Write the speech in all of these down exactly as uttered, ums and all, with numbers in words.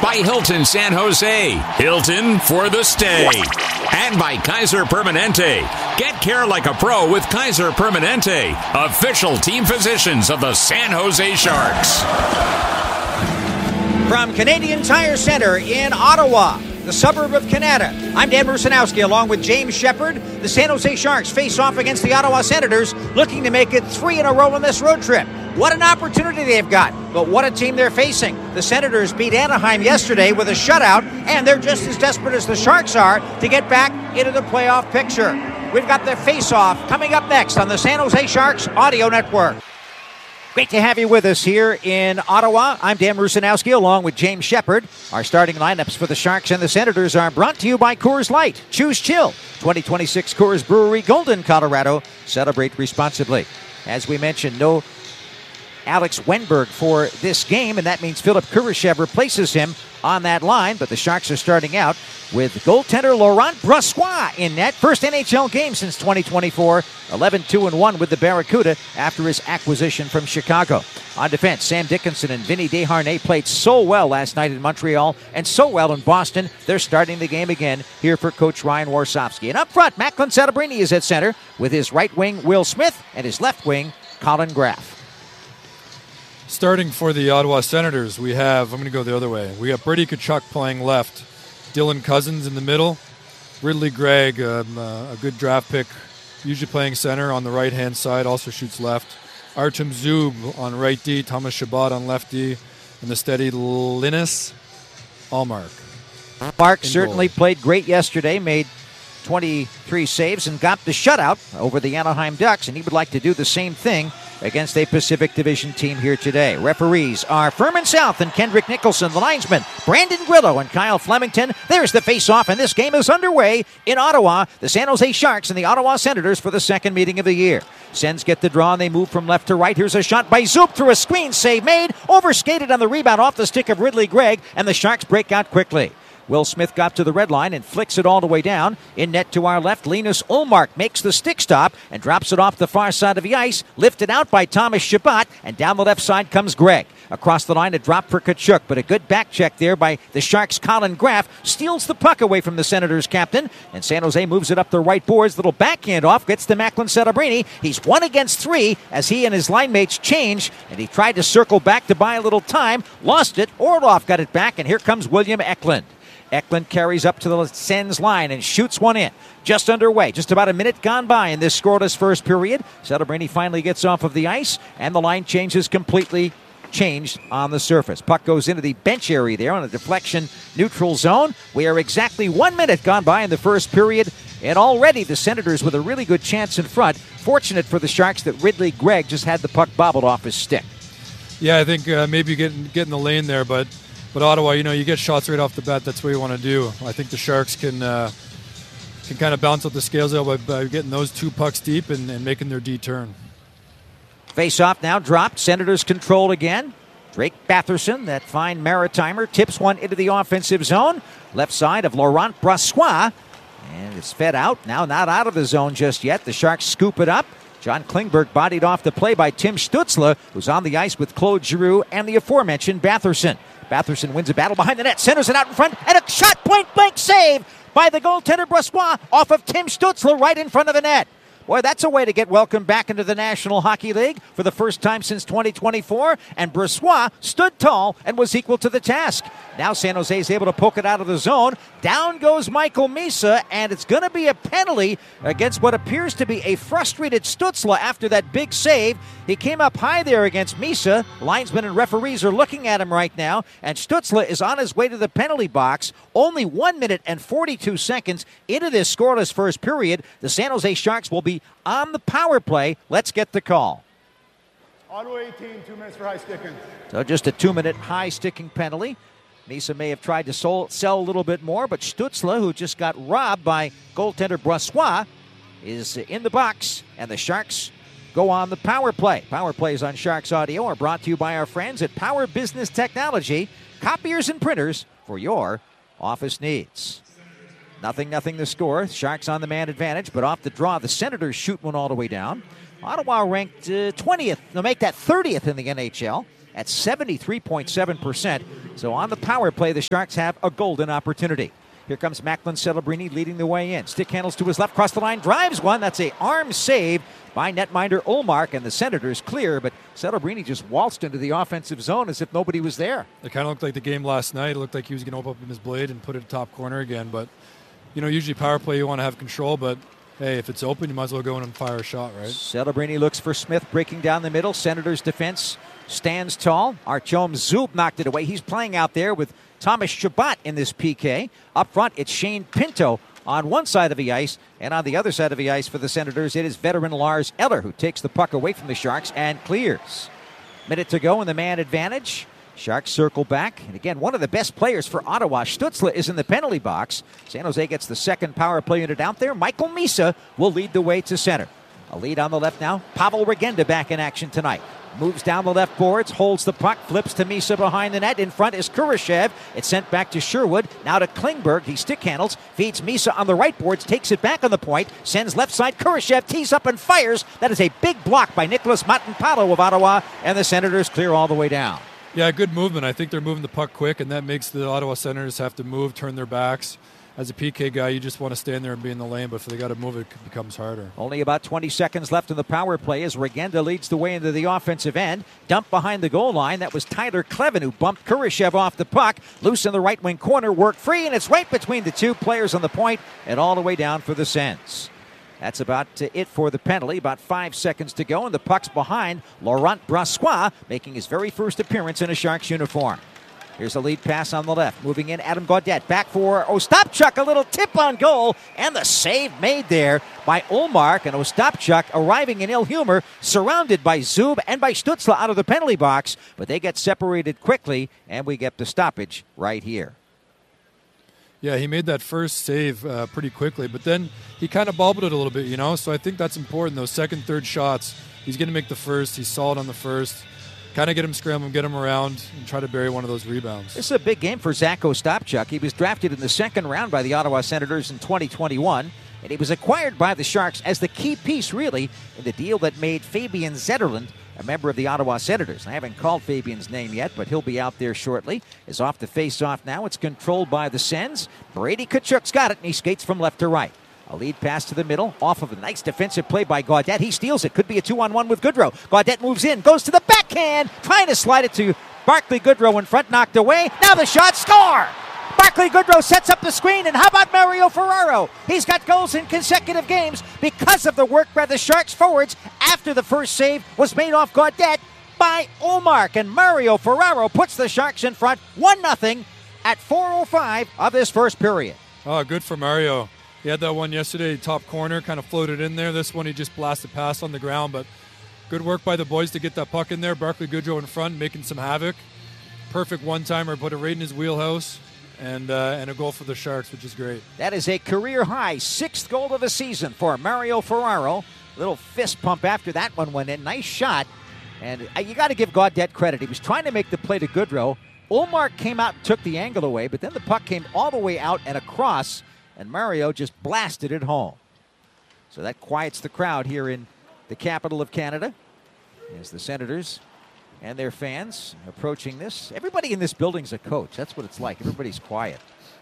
By Hilton San Jose. Hilton for the stay. And by Kaiser Permanente. Get care like a pro with Kaiser Permanente, official team physicians of the San Jose Sharks. From Canadian Tire Center in Ottawa, the suburb of Canada, I'm Dan Rusanowski along with James Shepard. The San Jose Sharks face off against the Ottawa Senators, looking to make it three in a row on this road trip. What an opportunity they've got, but what a team they're facing. The Senators beat Anaheim yesterday with a shutout, and they're just as desperate as the Sharks are to get back into the playoff picture. We've got the face-off coming up next on the San Jose Sharks Audio Network. Great to have you with us here in Ottawa. I'm Dan Rusanowski along with James Shepard. Our starting lineups for the Sharks and the Senators are brought to you by Coors Light. Choose chill. twenty twenty-six Coors Brewery, Golden, Colorado. Celebrate responsibly. As we mentioned, no Alex Wenberg for this game, and that means Philip Kurashev replaces him on that line, but the Sharks are starting out with goaltender Laurent Brossoit in net. First N H L game since twenty twenty-four, eleven two and one with the Barracuda after his acquisition from Chicago. On defense, Sam Dickinson and Vinny Desharnais played so well last night in Montreal and so well in Boston. They're starting the game again here for Coach Ryan Warsofsky. And up front, Macklin Celebrini is at center with his right wing Will Smith and his left wing Colin Graff. Starting for the Ottawa Senators, we have, I'm going to go the other way. We have Brady Tkachuk playing left, Dylan Cousins in the middle, Ridley Gregg, um, uh, a good draft pick, usually playing center on the right-hand side, also shoots left. Artem Zub on right D, Thomas Chabot on left D, and the steady Linus Allmark. Mark certainly goal. Played great yesterday, made twenty-three saves and got the shutout over the Anaheim Ducks, and he would like to do the same thing against a Pacific Division team here today. Referees are Furman South and Kendrick Nicholson. The linesmen, Brandon Grillo and Kyle Flemington. There's the face-off, and this game is underway in Ottawa. The San Jose Sharks and the Ottawa Senators for the second meeting of the year. Sens get the draw, and they move from left to right. Here's a shot by Zoop through a screen. Save made. Overskated on the rebound off the stick of Ridley Gregg, and the Sharks break out quickly. Will Smith got to the red line and flicks it all the way down. In net to our left, Linus Ullmark makes the stick stop and drops it off the far side of the ice. Lifted out by Thomas Chabot, and down the left side comes Gregg. Across the line, a drop for Tkachuk, but a good back check there by the Sharks' Colin Graff steals the puck away from the Senators' captain, and San Jose moves it up the right boards. Little backhand off, gets to Macklin Celebrini. He's one against three as he and his line mates change, and he tried to circle back to buy a little time. Lost it. Orlov got it back, and here comes William Eklund. Eklund carries up to the Sens line and shoots one in. Just underway. Just about a minute gone by in this scoreless first period. Celebrini finally gets off of the ice, and the line changes completely changed on the surface. Puck goes into the bench area there on a deflection neutral zone. We are exactly one minute gone by in the first period, and already the Senators with a really good chance in front. Fortunate for the Sharks that Ridley Gregg just had the puck bobbled off his stick. Yeah, I think uh, maybe get, get in the lane there, but But Ottawa, you know, you get shots right off the bat. That's what you want to do. I think the Sharks can uh, can kind of balance out the scales by, by getting those two pucks deep and, and making their D turn. Face-off now dropped. Senators control again. Drake Batherson, that fine Maritimer, tips one into the offensive zone. Left side of Laurent Brossoit. And it's fed out. Now not out of the zone just yet. The Sharks scoop it up. John Klingberg bodied off the play by Tim Stützle, who's on the ice with Claude Giroux and the aforementioned Batherson. Batherson wins a battle behind the net, centers it out in front, and a shot point-blank save by the goaltender Brossoit off of Tim Stützle right in front of the net. Boy, that's a way to get welcomed back into the National Hockey League for the first time since twenty twenty-four, and Brossoit stood tall and was equal to the task. Now San Jose is able to poke it out of the zone. Down goes Michael Misa, and it's going to be a penalty against what appears to be a frustrated Stützle after that big save. He came up high there against Misa. Linesmen and referees are looking at him right now, and Stützle is on his way to the penalty box. Only one minute and forty-two seconds into this scoreless first period. The San Jose Sharks will be on the power play. Let's get the call. Ottawa eighteen, two minutes for high sticking. So just a two-minute high sticking penalty. Misa may have tried to sol- sell a little bit more, but Stützle, who just got robbed by goaltender Brossoit, is in the box, and the Sharks go on the power play. Power plays on Sharks Audio are brought to you by our friends at Power Business Technology, copiers and printers for your office needs. Nothing, nothing the score. Sharks on the man advantage, but off the draw, the Senators shoot one all the way down. Ottawa ranked uh, twentieth. They'll make that thirtieth in the N H L. at seventy-three point seven percent. So on the power play, the Sharks have a golden opportunity. Here comes Macklin Celebrini leading the way in. Stick handles to his left, cross the line, drives one. That's a arm save by netminder Ullmark, and the Senators clear, but Celebrini just waltzed into the offensive zone as if nobody was there. It kind of looked like the game last night. It looked like he was going to open up his blade and put it top corner again, but you know, usually power play you want to have control, but hey, if it's open, you might as well go in and fire a shot, right? Celebrini looks for Smith, breaking down the middle. Senators defense stands tall. Artyom Zub knocked it away. He's playing out there with Thomas Chabot in this P K. Up front, it's Shane Pinto on one side of the ice, and on the other side of the ice for the Senators, it is veteran Lars Eller who takes the puck away from the Sharks and clears. Minute to go in the man advantage. Sharks circle back, and again, one of the best players for Ottawa, Stützle, is in the penalty box. San Jose gets the second power play unit out there. Michael Misa will lead the way to center. A lead on the left now. Pavel Regenda back in action tonight. Moves down the left boards, holds the puck, flips to Misa behind the net. In front is Kurashev. It's sent back to Sherwood. Now to Klingberg. He stick handles, feeds Misa on the right boards, takes it back on the point, sends left side. Kurashev tees up and fires. That is a big block by Nicholas Matanpalo of Ottawa, and the Senators clear all the way down. Yeah, good movement. I think they're moving the puck quick, and that makes the Ottawa Senators have to move, turn their backs. As a P K guy, you just want to stand there and be in the lane, but if they got to move, it becomes harder. Only about twenty seconds left in the power play as Regenda leads the way into the offensive end. Dump behind the goal line. That was Tyler Klevin who bumped Kurashev off the puck. Loose in the right wing corner, work free, and it's right between the two players on the point and all the way down for the Sens. That's about it for the penalty. About five seconds to go, and the puck's behind Laurent Brossoit, making his very first appearance in a Sharks uniform. Here's a lead pass on the left. Moving in, Adam Gaudette. Back for Ostapchuk. A little tip on goal. And the save made there by Ullmark. And Ostapchuk arriving in ill humor, surrounded by Zub and by Stützle out of the penalty box. But they get separated quickly, and we get the stoppage right here. Yeah, he made that first save uh, pretty quickly. But then he kind of bobbled it a little bit, you know. So I think that's important. Those second, third shots, he's going to make the first. He's solid on the first. Kind of get him scrambling, get him around, and try to bury one of those rebounds. This is a big game for Zach Ostapchuk. He was drafted in the second round by the Ottawa Senators in twenty twenty-one, and he was acquired by the Sharks as the key piece, really, in the deal that made Fabian Zetterlund a member of the Ottawa Senators. I haven't called Fabian's name yet, but he'll be out there shortly. Is off the face-off now. It's controlled by the Sens. Brady Tkachuk's got it, and he skates from left to right. A lead pass to the middle, off of a nice defensive play by Gaudette. He steals it. Could be a two-on-one with Goodrow. Gaudette moves in, goes to the backhand, trying to slide it to Barclay Goodrow in front, knocked away. Now the shot, score! Barclay Goodrow sets up the screen, and how about Mario Ferraro? He's got goals in consecutive games because of the work by the Sharks forwards after the first save was made off Gaudette by Ullmark. And Mario Ferraro puts the Sharks in front one nothing at four oh five of this first period. Oh, good for Mario. He had that one yesterday, top corner, kind of floated in there. This one he just blasted past on the ground, but good work by the boys to get that puck in there. Barclay Goodrow in front, making some havoc. Perfect one-timer, put it right in his wheelhouse, and uh, and a goal for the Sharks, which is great. That is a career-high sixth goal of the season for Mario Ferraro. Little fist pump after that one went in. Nice shot, and uh, you got to give Gaudette credit. He was trying to make the play to Goodrow. Ullmark came out and took the angle away, but then the puck came all the way out and across, and Mario just blasted it home. So that quiets the crowd here in the capital of Canada as the Senators and their fans approaching this. Everybody in this building's a coach. That's what it's like. Everybody's quiet.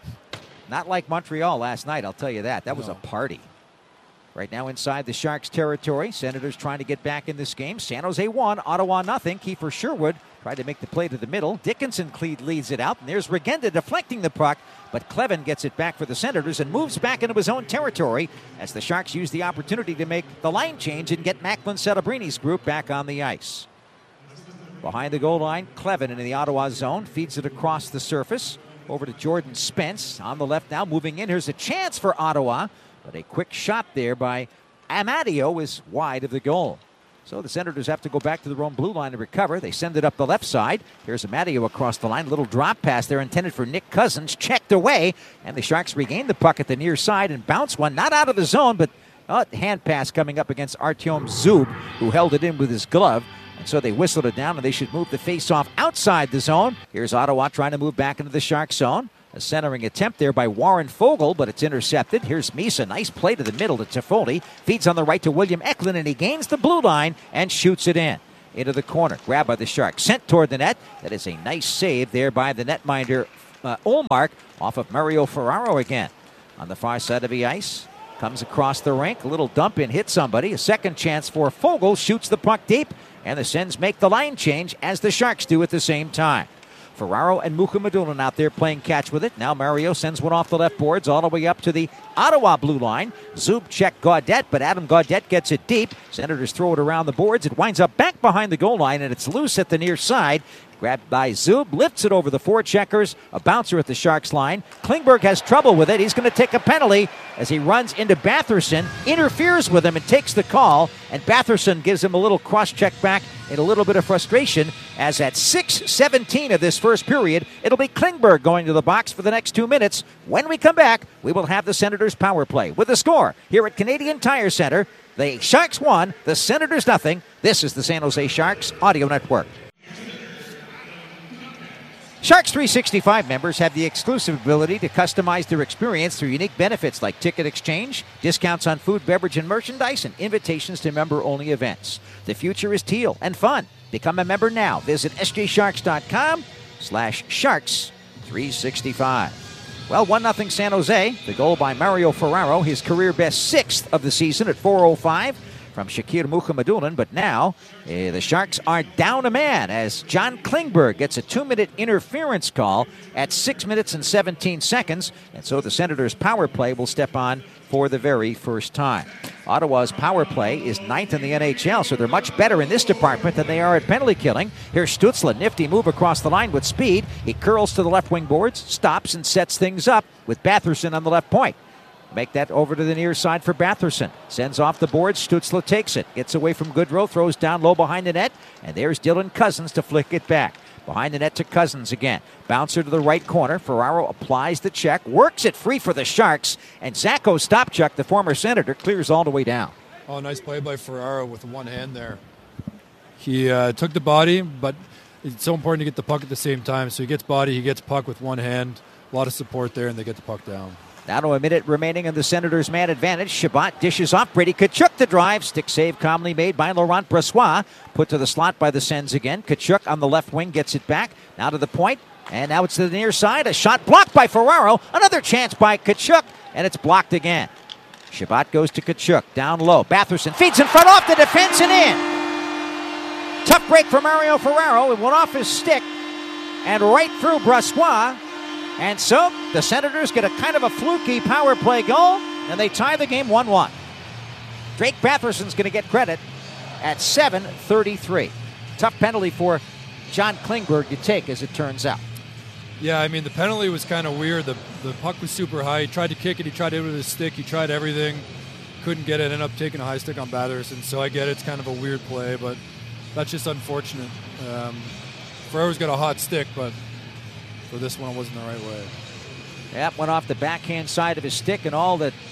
Not like Montreal last night, I'll tell you that. That was a party. Right now inside the Sharks territory, Senators trying to get back in this game. San Jose one, Ottawa nothing. Kiefer Sherwood tried to make the play to the middle. Dickinson leads it out, and there's Regenda deflecting the puck, but Klevin gets it back for the Senators and moves back into his own territory as the Sharks use the opportunity to make the line change and get Macklin Celebrini's group back on the ice. Behind the goal line, Klevin in the Ottawa zone feeds it across the surface over to Jordan Spence on the left now, moving in. Here's a chance for Ottawa, but a quick shot there by Amadio is wide of the goal. So the Senators have to go back to their own blue line to recover. They send it up the left side. Here's Amadio across the line. A little drop pass there intended for Nick Cousins. Checked away. And the Sharks regain the puck at the near side and bounce one. Not out of the zone, but a hand pass coming up against Artyom Zub, who held it in with his glove. And so they whistled it down, and they should move the face-off outside the zone. Here's Ottawa trying to move back into the Shark zone. A centering attempt there by Warren Fogle, but it's intercepted. Here's Misa. Nice play to the middle to Toffoli. Feeds on the right to William Eklund, and he gains the blue line and shoots it in. into the corner. Grabbed by the Sharks. Sent toward the net. That is a nice save there by the netminder, uh, Ullmark, off of Mario Ferraro again. On the far side of the ice. Comes across the rink. A little dump in, hit somebody. A second chance for Foegele. Shoots the puck deep. And the Sens make the line change as the Sharks do at the same time. Ferraro and Mukhamadullin out there playing catch with it. Now Mario sends one off the left boards all the way up to the Ottawa blue line. Zub check Gaudette, but Adam Gaudette gets it deep. Senators throw it around the boards. It winds up back behind the goal line, and it's loose at the near side. Grabbed by Zub, lifts it over the forecheckers. A bouncer at the Sharks line. Klingberg has trouble with it. He's going to take a penalty as he runs into Batherson, interferes with him and takes the call. And Batherson gives him a little cross-check back in a little bit of frustration, as at six seventeen of this first period, it'll be Klingberg going to the box for the next two minutes. When we come back, we will have the Senators' power play. With the score here at Canadian Tire Center, the Sharks won, the Senators nothing. This is the San Jose Sharks Audio Network. Sharks three sixty-five members have the exclusive ability to customize their experience through unique benefits like ticket exchange, discounts on food, beverage, and merchandise, and invitations to member-only events. The future is teal and fun. Become a member now. Visit sjsharks.com slash sharks 365. Well, one nothing San Jose. The goal by Mario Ferraro, his career best sixth of the season at four oh five. From Shakir Mukhamadullin, but now uh, the Sharks are down a man as John Klingberg gets a two-minute interference call at six minutes and seventeen seconds, and so the Senators' power play will step on for the very first time. Ottawa's power play is ninth in the N H L, so they're much better in this department than they are at penalty killing. Here's Stützle, nifty move across the line with speed. He curls to the left wing boards, stops and sets things up with Batherson on the left point. Make that over to the near side for Batherson. Sends off the boards. Stützle takes it. Gets away from Goodrow. Throws down low behind the net. And there's Dylan Cousins to flick it back. Behind the net to Cousins again. Bouncer to the right corner. Ferraro applies the check. Works it free for the Sharks. And Zacho Stopchuk, the former Senator, clears all the way down. Oh, nice play by Ferraro with one hand there. He uh, took the body, but it's so important to get the puck at the same time. So he gets body, he gets puck with one hand. A lot of support there, and they get the puck down. Now to a minute remaining in the Senators' man advantage. Shabbat dishes off. Brady Tkachuk the drive. Stick save calmly made by Laurent Brossoit. Put to the slot by the Sens again. Tkachuk on the left wing gets it back. Now to the point. And now it's to the near side. A shot blocked by Ferraro. Another chance by Tkachuk. And it's blocked again. Shabbat goes to Tkachuk. Down low. Batherson feeds in front off the defense and in. Tough break for Mario Ferraro. It went off his stick and right through Brossoit. And so the Senators get a kind of a fluky power play goal, and they tie the game one one. Drake Batherson's going to get credit at seven thirty-three. Tough penalty for John Klingberg to take, as it turns out. Yeah, I mean, the penalty was kind of weird. The, the puck was super high. He tried to kick it. He tried it with his stick. He tried everything. Couldn't get it. Ended up taking a high stick on Batherson. So I get it. It's kind of a weird play, but that's just unfortunate. Um, Ferraro's got a hot stick, but for this one, it wasn't the right way. That went off the backhand side of his stick, and all that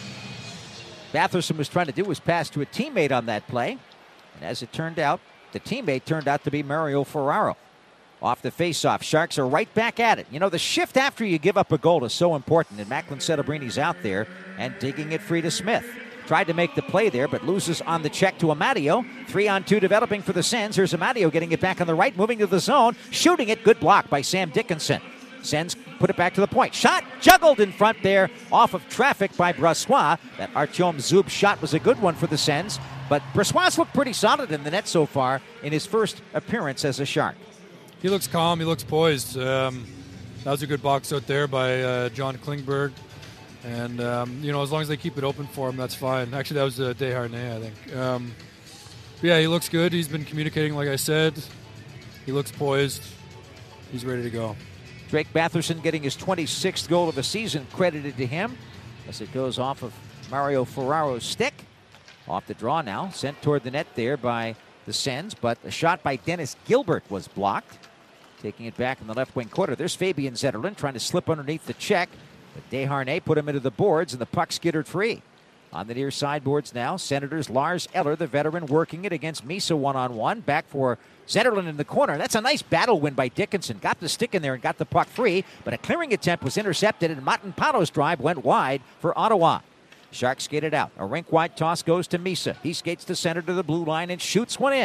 Batherson was trying to do was pass to a teammate on that play. And as it turned out, the teammate turned out to be Mario Ferraro. Off the faceoff, Sharks are right back at it. You know, the shift after you give up a goal is so important, and Macklin Celebrini's out there and digging it free to Smith. Tried to make the play there, but loses on the check to Amadio. Three on two developing for the Sens. Here's Amadio getting it back on the right, moving to the zone, shooting it. Good block by Sam Dickinson. Sens put it back to the point. Shot juggled in front there off of traffic by Brossoit. That Artyom Zub shot was a good one for the Sens, but Brossoit's looked pretty solid in the net so far in his first appearance as a Shark. He looks calm. He looks poised. Um, that was a good box out there by uh, John Klingberg. And, um, you know, as long as they keep it open for him, that's fine. Actually, that was uh, Desharnais, I think. Um, yeah, he looks good. He's been communicating, like I said. He looks poised. He's ready to go. Drake Batherson getting his twenty-sixth goal of the season credited to him as it goes off of Mario Ferraro's stick. Off the draw now, sent toward the net there by the Sens, but a shot by Dennis Gilbert was blocked. Taking it back in the left wing corner. There's Fabian Zetterlund trying to slip underneath the check, but Desharnais put him into the boards and the puck skittered free. On the near sideboards now, Senators Lars Eller, the veteran, working it against Misa one-on-one. Back for Zetterlund in the corner. That's a nice battle win by Dickinson. Got the stick in there and got the puck free, but a clearing attempt was intercepted, and Matanpado's drive went wide for Ottawa. Sharks skated out. A rink-wide toss goes to Misa. He skates the center to the blue line and shoots one in.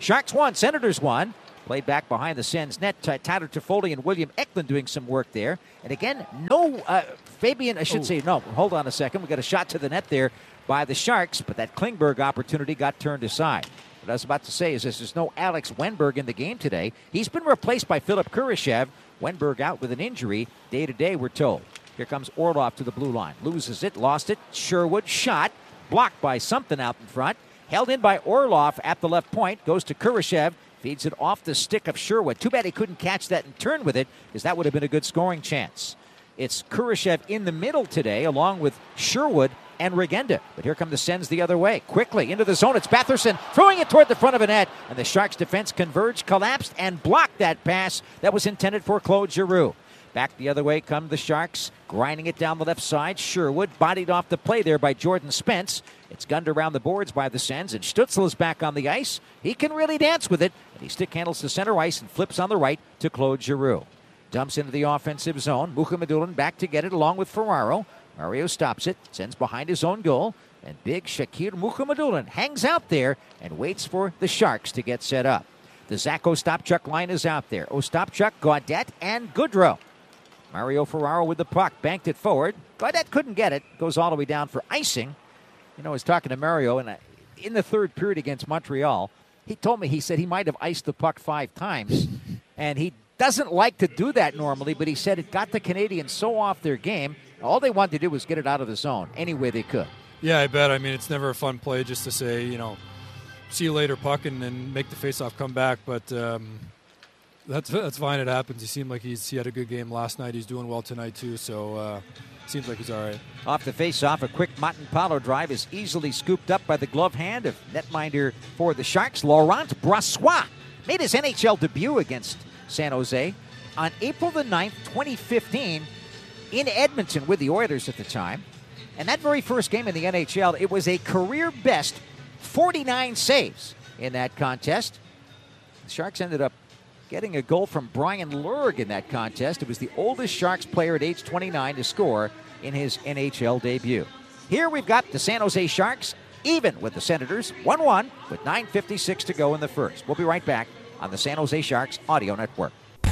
Sharks one, Senators one. Played back behind the Sens net. Tyler Toffoli and William Eklund doing some work there. And again, no uh, Fabian, I should oh. say, no, hold on a second. We got a shot to the net there by the Sharks, but that Klingberg opportunity got turned aside. What I was about to say is this, there's no Alex Wenberg in the game today. He's been replaced by Philip Kurashev. Wenberg out with an injury day to day, we're told. Here comes Orlov to the blue line. Loses it, lost it. Sherwood shot. Blocked by something out in front. Held in by Orlov at the left point. Goes to Kurashev. Feeds it off the stick of Sherwood. Too bad he couldn't catch that and turn with it, because that would have been a good scoring chance. It's Kurashev in the middle today, along with Sherwood and Regenda. But here come the Sens the other way. Quickly into the zone. It's Batherson throwing it toward the front of a net. And the Sharks' defense converged, collapsed, and blocked that pass that was intended for Claude Giroux. Back the other way come the Sharks, grinding it down the left side. Sherwood bodied off the play there by Jordan Spence. It's gunned around the boards by the Sens, and Stützle is back on the ice. He can really dance with it, and he stick handles the center ice and flips on the right to Claude Giroux. Dumps into the offensive zone. Mukhamadullin back to get it along with Ferraro. Mario stops it, sends behind his own goal, and big Shakir Mukhamadullin hangs out there and waits for the Sharks to get set up. The Zach Ostapchuk line is out there. Ostapchuk, Gaudette, and Goodrow. Mario Ferraro with the puck, banked it forward. Gaudette couldn't get it, goes all the way down for icing. You know, I was talking to Mario, and in the third period against Montreal, he told me, he said he might have iced the puck five times, and he doesn't like to do that normally, but he said it got the Canadians so off their game, all they wanted to do was get it out of the zone any way they could. Yeah, I bet. I mean, it's never a fun play just to say, you know, see you later, puck, and, and make the faceoff come back, but um, that's that's fine. It happens. He seemed like he's he had a good game last night. He's doing well tonight, too, so uh, seems like he's all right. Off the faceoff, a quick Montempalo drive is easily scooped up by the glove hand of netminder for the Sharks, Laurent Brossoit. Made his N H L debut against San Jose on April the ninth, twenty fifteen, in Edmonton with the Oilers at the time. And that very first game in the N H L, it was a career-best forty-nine saves in that contest. The Sharks ended up getting a goal from Brian Lurg in that contest. It was the oldest Sharks player at age twenty-nine to score in his N H L debut. Here we've got the San Jose Sharks even with the Senators, one one, with nine fifty-six to go in the first. We'll be right back on the San Jose Sharks Audio Network.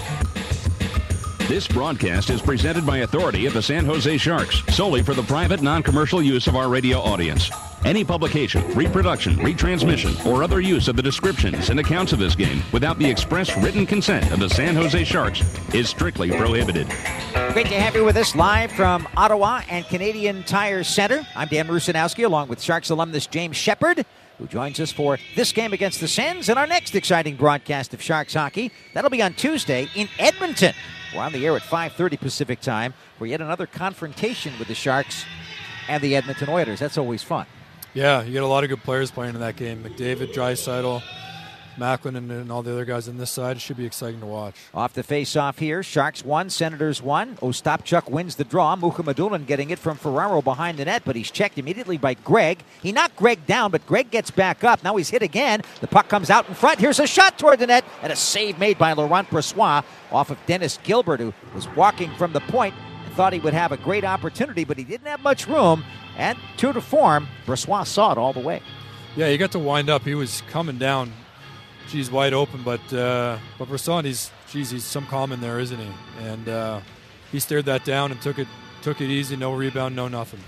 This broadcast is presented by authority of the San Jose Sharks, solely for the private, non-commercial use of our radio audience. Any publication, reproduction, retransmission, or other use of the descriptions and accounts of this game without the express written consent of the San Jose Sharks is strictly prohibited. Great to have you with us live from Ottawa and Canadian Tire Center. I'm Dan Rusanowski, along with Sharks alumnus James Shepard, who joins us for this game against the Sens and our next exciting broadcast of Sharks hockey. That'll be on Tuesday in Edmonton. We're on the air at five thirty Pacific time for yet another confrontation with the Sharks and the Edmonton Oilers. That's always fun. Yeah, you got a lot of good players playing in that game. McDavid, Draisaitl, Macklin, and, and all the other guys on this side. It should be exciting to watch. Off the face-off here, Sharks one, Senators one. Ostapchuk wins the draw. Mukhamadullin getting it from Ferraro behind the net, but he's checked immediately by Gregg. He knocked Gregg down, but Gregg gets back up. Now he's hit again. The puck comes out in front. Here's a shot toward the net, and a save made by Laurent Brossoit off of Dennis Gilbert, who was walking from the point and thought he would have a great opportunity, but he didn't have much room. And true to form, Brossoit saw it all the way. Yeah, he got to wind up. He was coming down. Geez, wide open, but uh, but Brossoit, he's geez, he's some calm in there, isn't he? And uh, he stared that down and took it took it easy, no rebound, no nothing.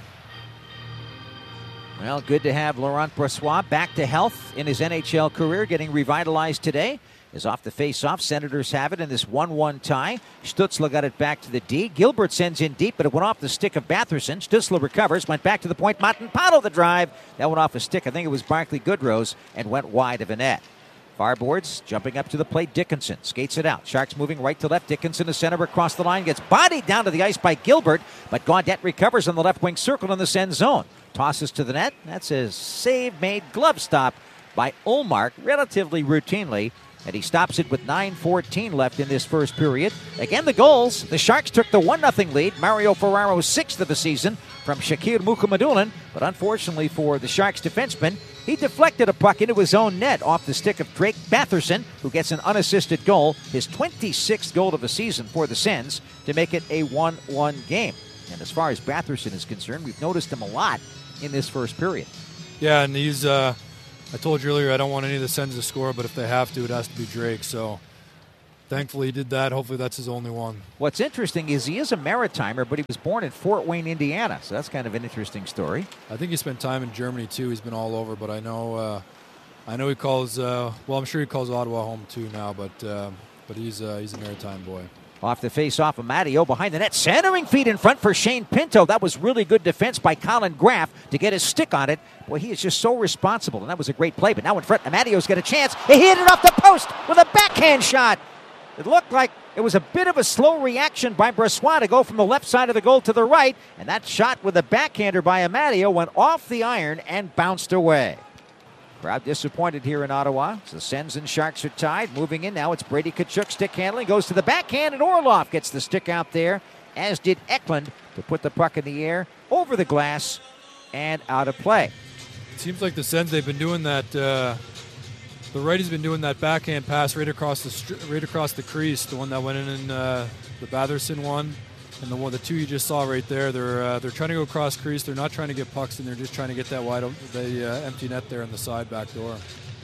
Well, good to have Laurent Brossoit back to health in his N H L career, getting revitalized today. Is off the face-off. Senators have it in this one one tie. Stützle got it back to the D. Gilbert sends in deep, but it went off the stick of Batherson. Stützle recovers, went back to the point. Montempado the drive. That went off a stick. I think it was Barclay Goodrow's and went wide of a net. Farboards jumping up to the plate. Dickinson skates it out. Sharks moving right to left. Dickinson to center across the line. Gets bodied down to the ice by Gilbert, but Gaudette recovers on the left wing circle in the Sens zone. Tosses to the net. That's a save-made glove stop by Ullmark relatively routinely. And he stops it with nine fourteen left in this first period. Again, the goals. The Sharks took the one nothing lead. Mario Ferraro's sixth of the season from Shakir Mukhamadullin. But unfortunately for the Sharks defenseman, he deflected a puck into his own net off the stick of Drake Batherson, who gets an unassisted goal, his twenty-sixth goal of the season for the Sens, to make it a one one game. And as far as Batherson is concerned, we've noticed him a lot in this first period. Yeah, and he's... Uh I told you earlier I don't want any of the Sens to score, but if they have to, it has to be Drake. So thankfully he did that. Hopefully that's his only one. What's interesting is he is a Maritimer, but he was born in Fort Wayne, Indiana. So that's kind of an interesting story. I think he spent time in Germany too. He's been all over, but I know uh, I know he calls, uh, well, I'm sure he calls Ottawa home too now, but uh, but he's, uh, he's a Maritime boy. Off the face-off of Matteo behind the net. Centering feed in front for Shane Pinto. That was really good defense by Colin Graff to get his stick on it. Boy, he is just so responsible, and that was a great play. But now in front, Matteo's got a chance. He hit it off the post with a backhand shot. It looked like it was a bit of a slow reaction by Brossoit to go from the left side of the goal to the right, and that shot with a backhander by Matteo went off the iron and bounced away. Crowd disappointed here in Ottawa. So Sens and Sharks are tied. Moving in now, it's Brady Tkachuk stick handling. Goes to the backhand, and Orlov gets the stick out there, as did Eklund, to put the puck in the air, over the glass, and out of play. It seems like the Sens, they've been doing that. Uh, the righty's been doing that backhand pass right across the right across the crease, the one that went in in uh, the Batherson one. And the one, the two you just saw right there, they're uh, they're trying to go cross crease. They're not trying to get pucks, and they're just trying to get that wide, the uh, empty net there on the side back door.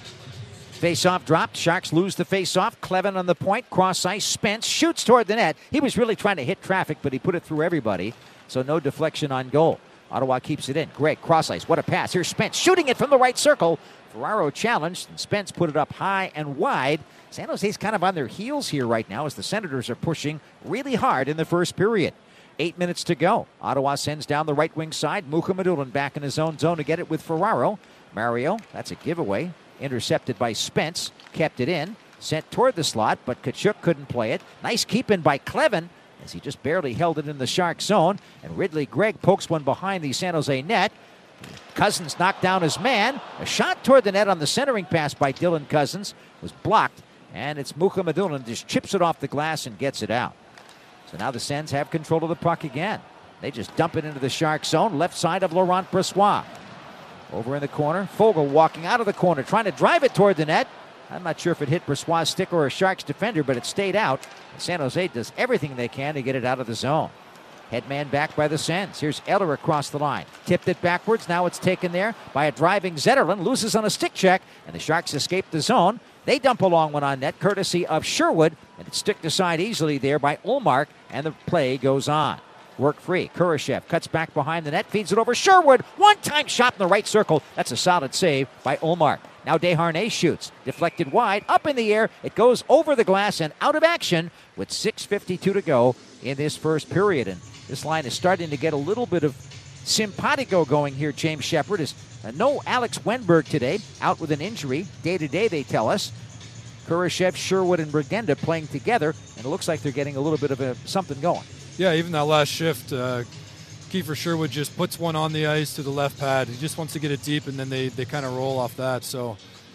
Face-off dropped. Sharks lose the face-off. Clevin on the point. Cross ice. Spence shoots toward the net. He was really trying to hit traffic, but he put it through everybody, so no deflection on goal. Ottawa keeps it in. Gregg, cross ice. What a pass. Here's Spence shooting it from the right circle. Ferraro challenged, and Spence put it up high and wide. San Jose's kind of on their heels here right now as the Senators are pushing really hard in the first period. Eight minutes to go. Ottawa sends down the right wing side. Mukhamadullin back in his own zone to get it with Ferraro. Mario, that's a giveaway. Intercepted by Spence. Kept it in. Sent toward the slot, but Tkachuk couldn't play it. Nice keep in by Clevin as he just barely held it in the Shark zone. And Ridley Gregg pokes one behind the San Jose net. Cousins knocked down his man. A shot toward the net on the centering pass by Dylan Cousins was blocked. And it's Mukhamadullin just chips it off the glass and gets it out. So now the Sens have control of the puck again. They just dump it into the Shark zone, left side of Laurent Brossoit. Over in the corner, Fogle walking out of the corner, trying to drive it toward the net. I'm not sure if it hit Brossoit's stick or a Sharks defender, but it stayed out. San Jose does everything they can to get it out of the zone. Headman back by the Sens. Here's Eller across the line. Tipped it backwards. Now it's taken there by a driving Zetterlund. Loses on a stick check, and the Sharks escape the zone. They dump a long one on net, courtesy of Sherwood, and it's sticked aside easily there by Ullmark, and the play goes on. Work free. Kurashev cuts back behind the net, feeds it over Sherwood. One-time shot in the right circle. That's a solid save by Ullmark. Now Desharnais shoots. Deflected wide, up in the air. It goes over the glass and out of action with six fifty-two to go in this first period. And this line is starting to get a little bit of simpatico going here, James Shepard. Is uh, no Alex Wenberg today, out with an injury. Day-to-day, they tell us. Kurashev, Sherwood, and Brigenda playing together, and it looks like they're getting a little bit of a, something going. Yeah, even that last shift, uh, Kiefer Sherwood just puts one on the ice to the left pad. He just wants to get it deep, and then they, they kind of roll off that. So,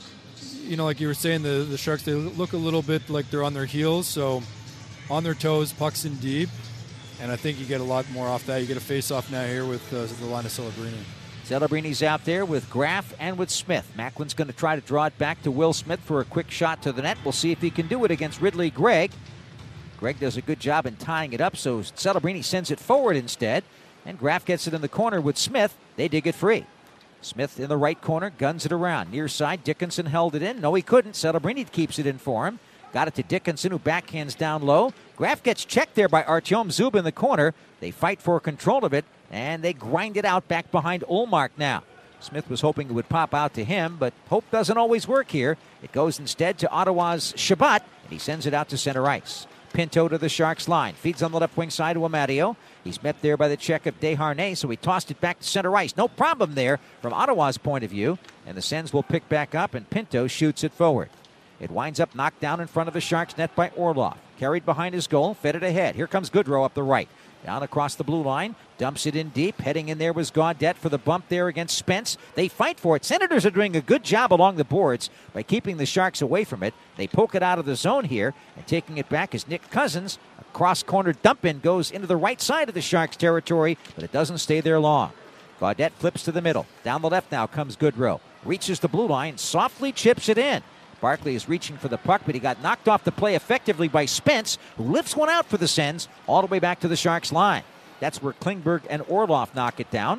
you know, like you were saying, the, the Sharks, they look a little bit like they're on their heels. So, on their toes, pucks in deep. And I think you get a lot more off that. You get a face-off now here with uh, the line of Celebrini. Celebrini's out there with Graff and with Smith. Macklin's going to try to draw it back to Will Smith for a quick shot to the net. We'll see if he can do it against Ridley Gregg. Gregg does a good job in tying it up, so Celebrini sends it forward instead. And Graff gets it in the corner with Smith. They dig it free. Smith in the right corner, guns it around. Near side, Dickinson held it in. No, he couldn't. Celebrini keeps it in for him. Got it to Dickinson, who backhands down low. Graff gets checked there by Artyom Zub in the corner. They fight for control of it, and they grind it out back behind Ullmark now. Smith was hoping it would pop out to him, but hope doesn't always work here. It goes instead to Ottawa's Shabbat, and he sends it out to center ice. Pinto to the Sharks line. Feeds on the left wing side to Amadio. He's met there by the check of Desharnais, so he tossed it back to center ice. No problem there from Ottawa's point of view, and the Sens will pick back up, and Pinto shoots it forward. It winds up knocked down in front of the Sharks net by Orlov. Carried behind his goal, fed it ahead. Here comes Goodrow up the right. Down across the blue line, dumps it in deep. Heading in there was Gaudette for the bump there against Spence. They fight for it. Senators are doing a good job along the boards by keeping the Sharks away from it. They poke it out of the zone here, and taking it back is Nick Cousins. A cross-corner dump-in goes into the right side of the Sharks' territory, but it doesn't stay there long. Gaudette flips to the middle. Down the left now comes Goodrow. Reaches the blue line, softly chips it in. Barkley is reaching for the puck, but he got knocked off the play effectively by Spence, who lifts one out for the Sens all the way back to the Sharks line. That's where Klingberg and Orlov knock it down.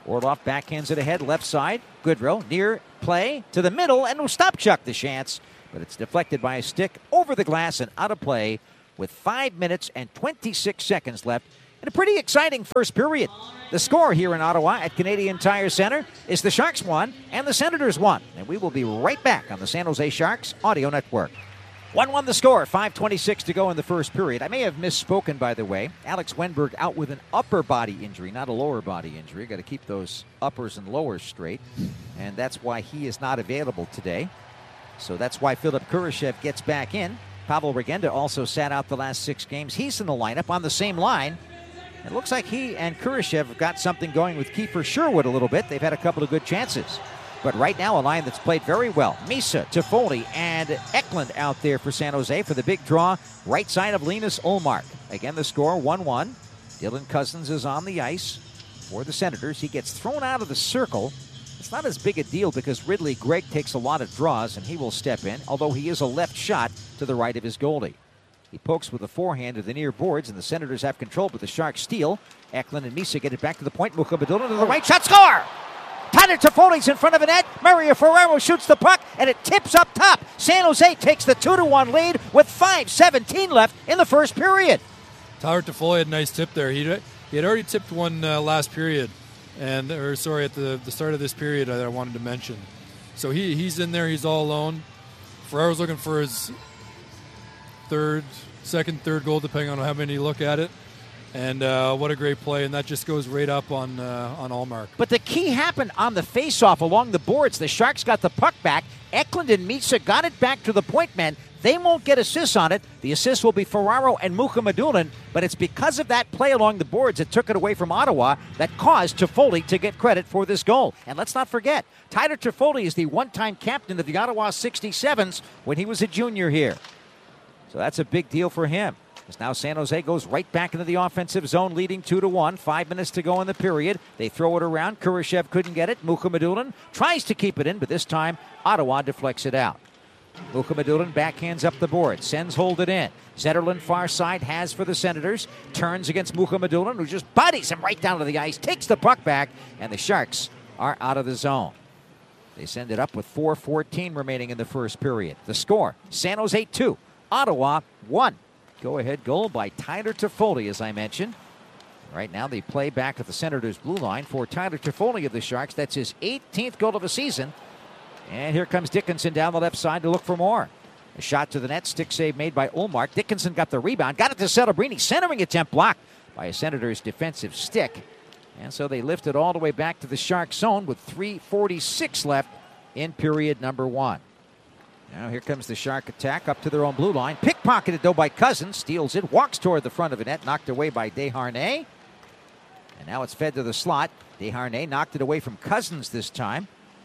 Orloff backhands it ahead, left side. Goodrow near play to the middle, and Ostapchuk the chance. But it's deflected by a stick over the glass and out of play with five minutes and twenty-six seconds left in a pretty exciting first period. The score here in Ottawa at Canadian Tire Center is the Sharks won and the Senators won. And we will be right back on the San Jose Sharks Audio Network. one one the score, five twenty-six to go in the first period. I may have misspoken, by the way. Alex Wenberg out with an upper body injury, not a lower body injury. Got to keep those uppers and lowers straight. And that's why he is not available today. So that's why Philip Kurashev gets back in. Pavel Regenda also sat out the last six games. He's in the lineup on the same line. It looks like he and Kurashev have got something going with Kiefer Sherwood a little bit. They've had a couple of good chances. But right now, a line that's played very well. Misa, Toffoli, and Eklund out there for San Jose for the big draw. Right side of Linus Ullmark. Again, the score, one one. Dylan Cousins is on the ice for the Senators. He gets thrown out of the circle. It's not as big a deal because Ridley Gregg takes a lot of draws, and he will step in, although he is a left shot to the right of his goalie. He pokes with a forehand to the near boards, and the Senators have control, but the Sharks steal. Eklund and Misa get it back to the point. Mukhabadulin to the right shot, score! Tyler Toffoli's in front of the net. Mario Ferraro shoots the puck, and it tips up top. San Jose takes the two to one lead with five seventeen left in the first period. Tyler Toffoli had a nice tip there. He he had already tipped one uh, last period, and or sorry, at the, the start of this period that I wanted to mention. So he he's in there. He's all alone. Ferraro's looking for his third, second, third goal, depending on how many you look at it. And uh, what a great play, and that just goes right up on uh, on Ullmark. But the key happened on the face-off along the boards. The Sharks got the puck back. Eklund and Misa got it back to the point men. They won't get assists on it. The assists will be Ferraro and Mukhammadulin, but it's because of that play along the boards that took it away from Ottawa that caused Toffoli to get credit for this goal. And let's not forget, Tyler Toffoli is the one-time captain of the Ottawa sixty-sevens when he was a junior here. So that's a big deal for him. As now San Jose goes right back into the offensive zone, leading two to one. Five minutes to go in the period. They throw it around. Kurashev couldn't get it. Mukhammadulin tries to keep it in, but this time Ottawa deflects it out. Mukhammadulin backhands up the board. Sens hold it in. Zetterlund far side has for the Senators. Turns against Mukhammadulin, who just bodies him right down to the ice. Takes the puck back, and the Sharks are out of the zone. They send it up with four fourteen remaining in the first period. The score, San Jose two, Ottawa one. Go-ahead goal by Tyler Toffoli, as I mentioned. Right now, they play back at the Senators' blue line for Tyler Toffoli of the Sharks. That's his eighteenth goal of the season. And here comes Dickinson down the left side to look for more. A shot to the net, stick save made by Ullmark. Dickinson got the rebound, got it to Celebrini. Centering attempt blocked by a Senators' defensive stick. And so they lift it all the way back to the Sharks' zone with three forty-six left in period number one. Now here comes the Shark attack up to their own blue line. Pickpocketed, though, by Cousins. Steals it, walks toward the front of the net. Knocked away by Desharnais. And now it's fed to the slot. Desharnais knocked it away from Cousins this time.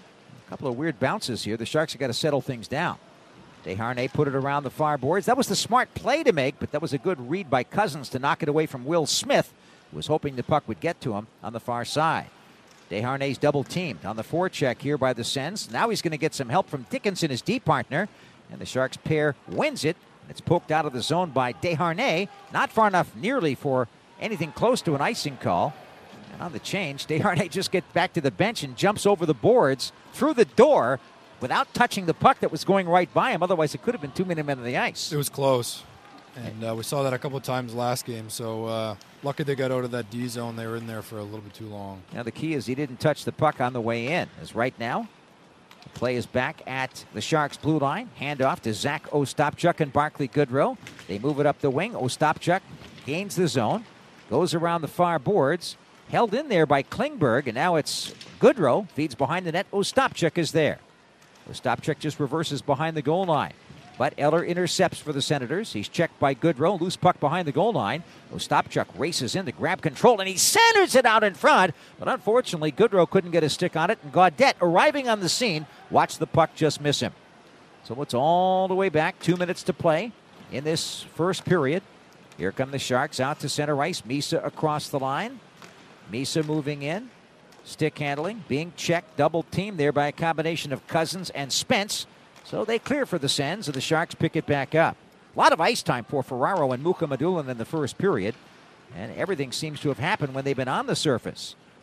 A couple of weird bounces here. The Sharks have got to settle things down. Desharnais put it around the far boards. That was the smart play to make, but that was a good read by Cousins to knock it away from Will Smith, who was hoping the puck would get to him on the far side. Desharnais double-teamed on the forecheck here by the Sens. Now he's going to get some help from Dickinson, his D partner, and the Sharks pair wins it. It's poked out of the zone by Desharnais. Not far enough nearly for anything close to an icing call. And on the change, Desharnais just gets back to the bench and jumps over the boards through the door without touching the puck that was going right by him. Otherwise, it could have been too many men on the ice. It was close. And uh, we saw that a couple of times last game. So uh, lucky they got out of that D zone. They were in there for a little bit too long. Now the key is he didn't touch the puck on the way in. As right now, the play is back at the Sharks' blue line. Handoff to Zach Ostapchuk and Barclay Goodrow. They move it up the wing. Ostapchuk gains the zone, goes around the far boards, held in there by Klingberg, and now it's Goodrow. Feeds behind the net. Ostapchuk is there. Ostapchuk just reverses behind the goal line. But Eller intercepts for the Senators. He's checked by Goodrow. Loose puck behind the goal line. Ostapchuk races in to grab control, and he centers it out in front. But unfortunately, Goodrow couldn't get a stick on it, and Gaudette, arriving on the scene, watched the puck just miss him. So it's all the way back. Two minutes to play in this first period. Here come the Sharks out to center ice. Misa across the line. Misa moving in. Stick handling, being checked, double teamed there by a combination of Cousins and Spence. So they clear for the Sens, and the Sharks pick it back up. A lot of ice time for Ferraro and Mukhammadulin in the first period, and everything seems to have happened when they've been on the surface.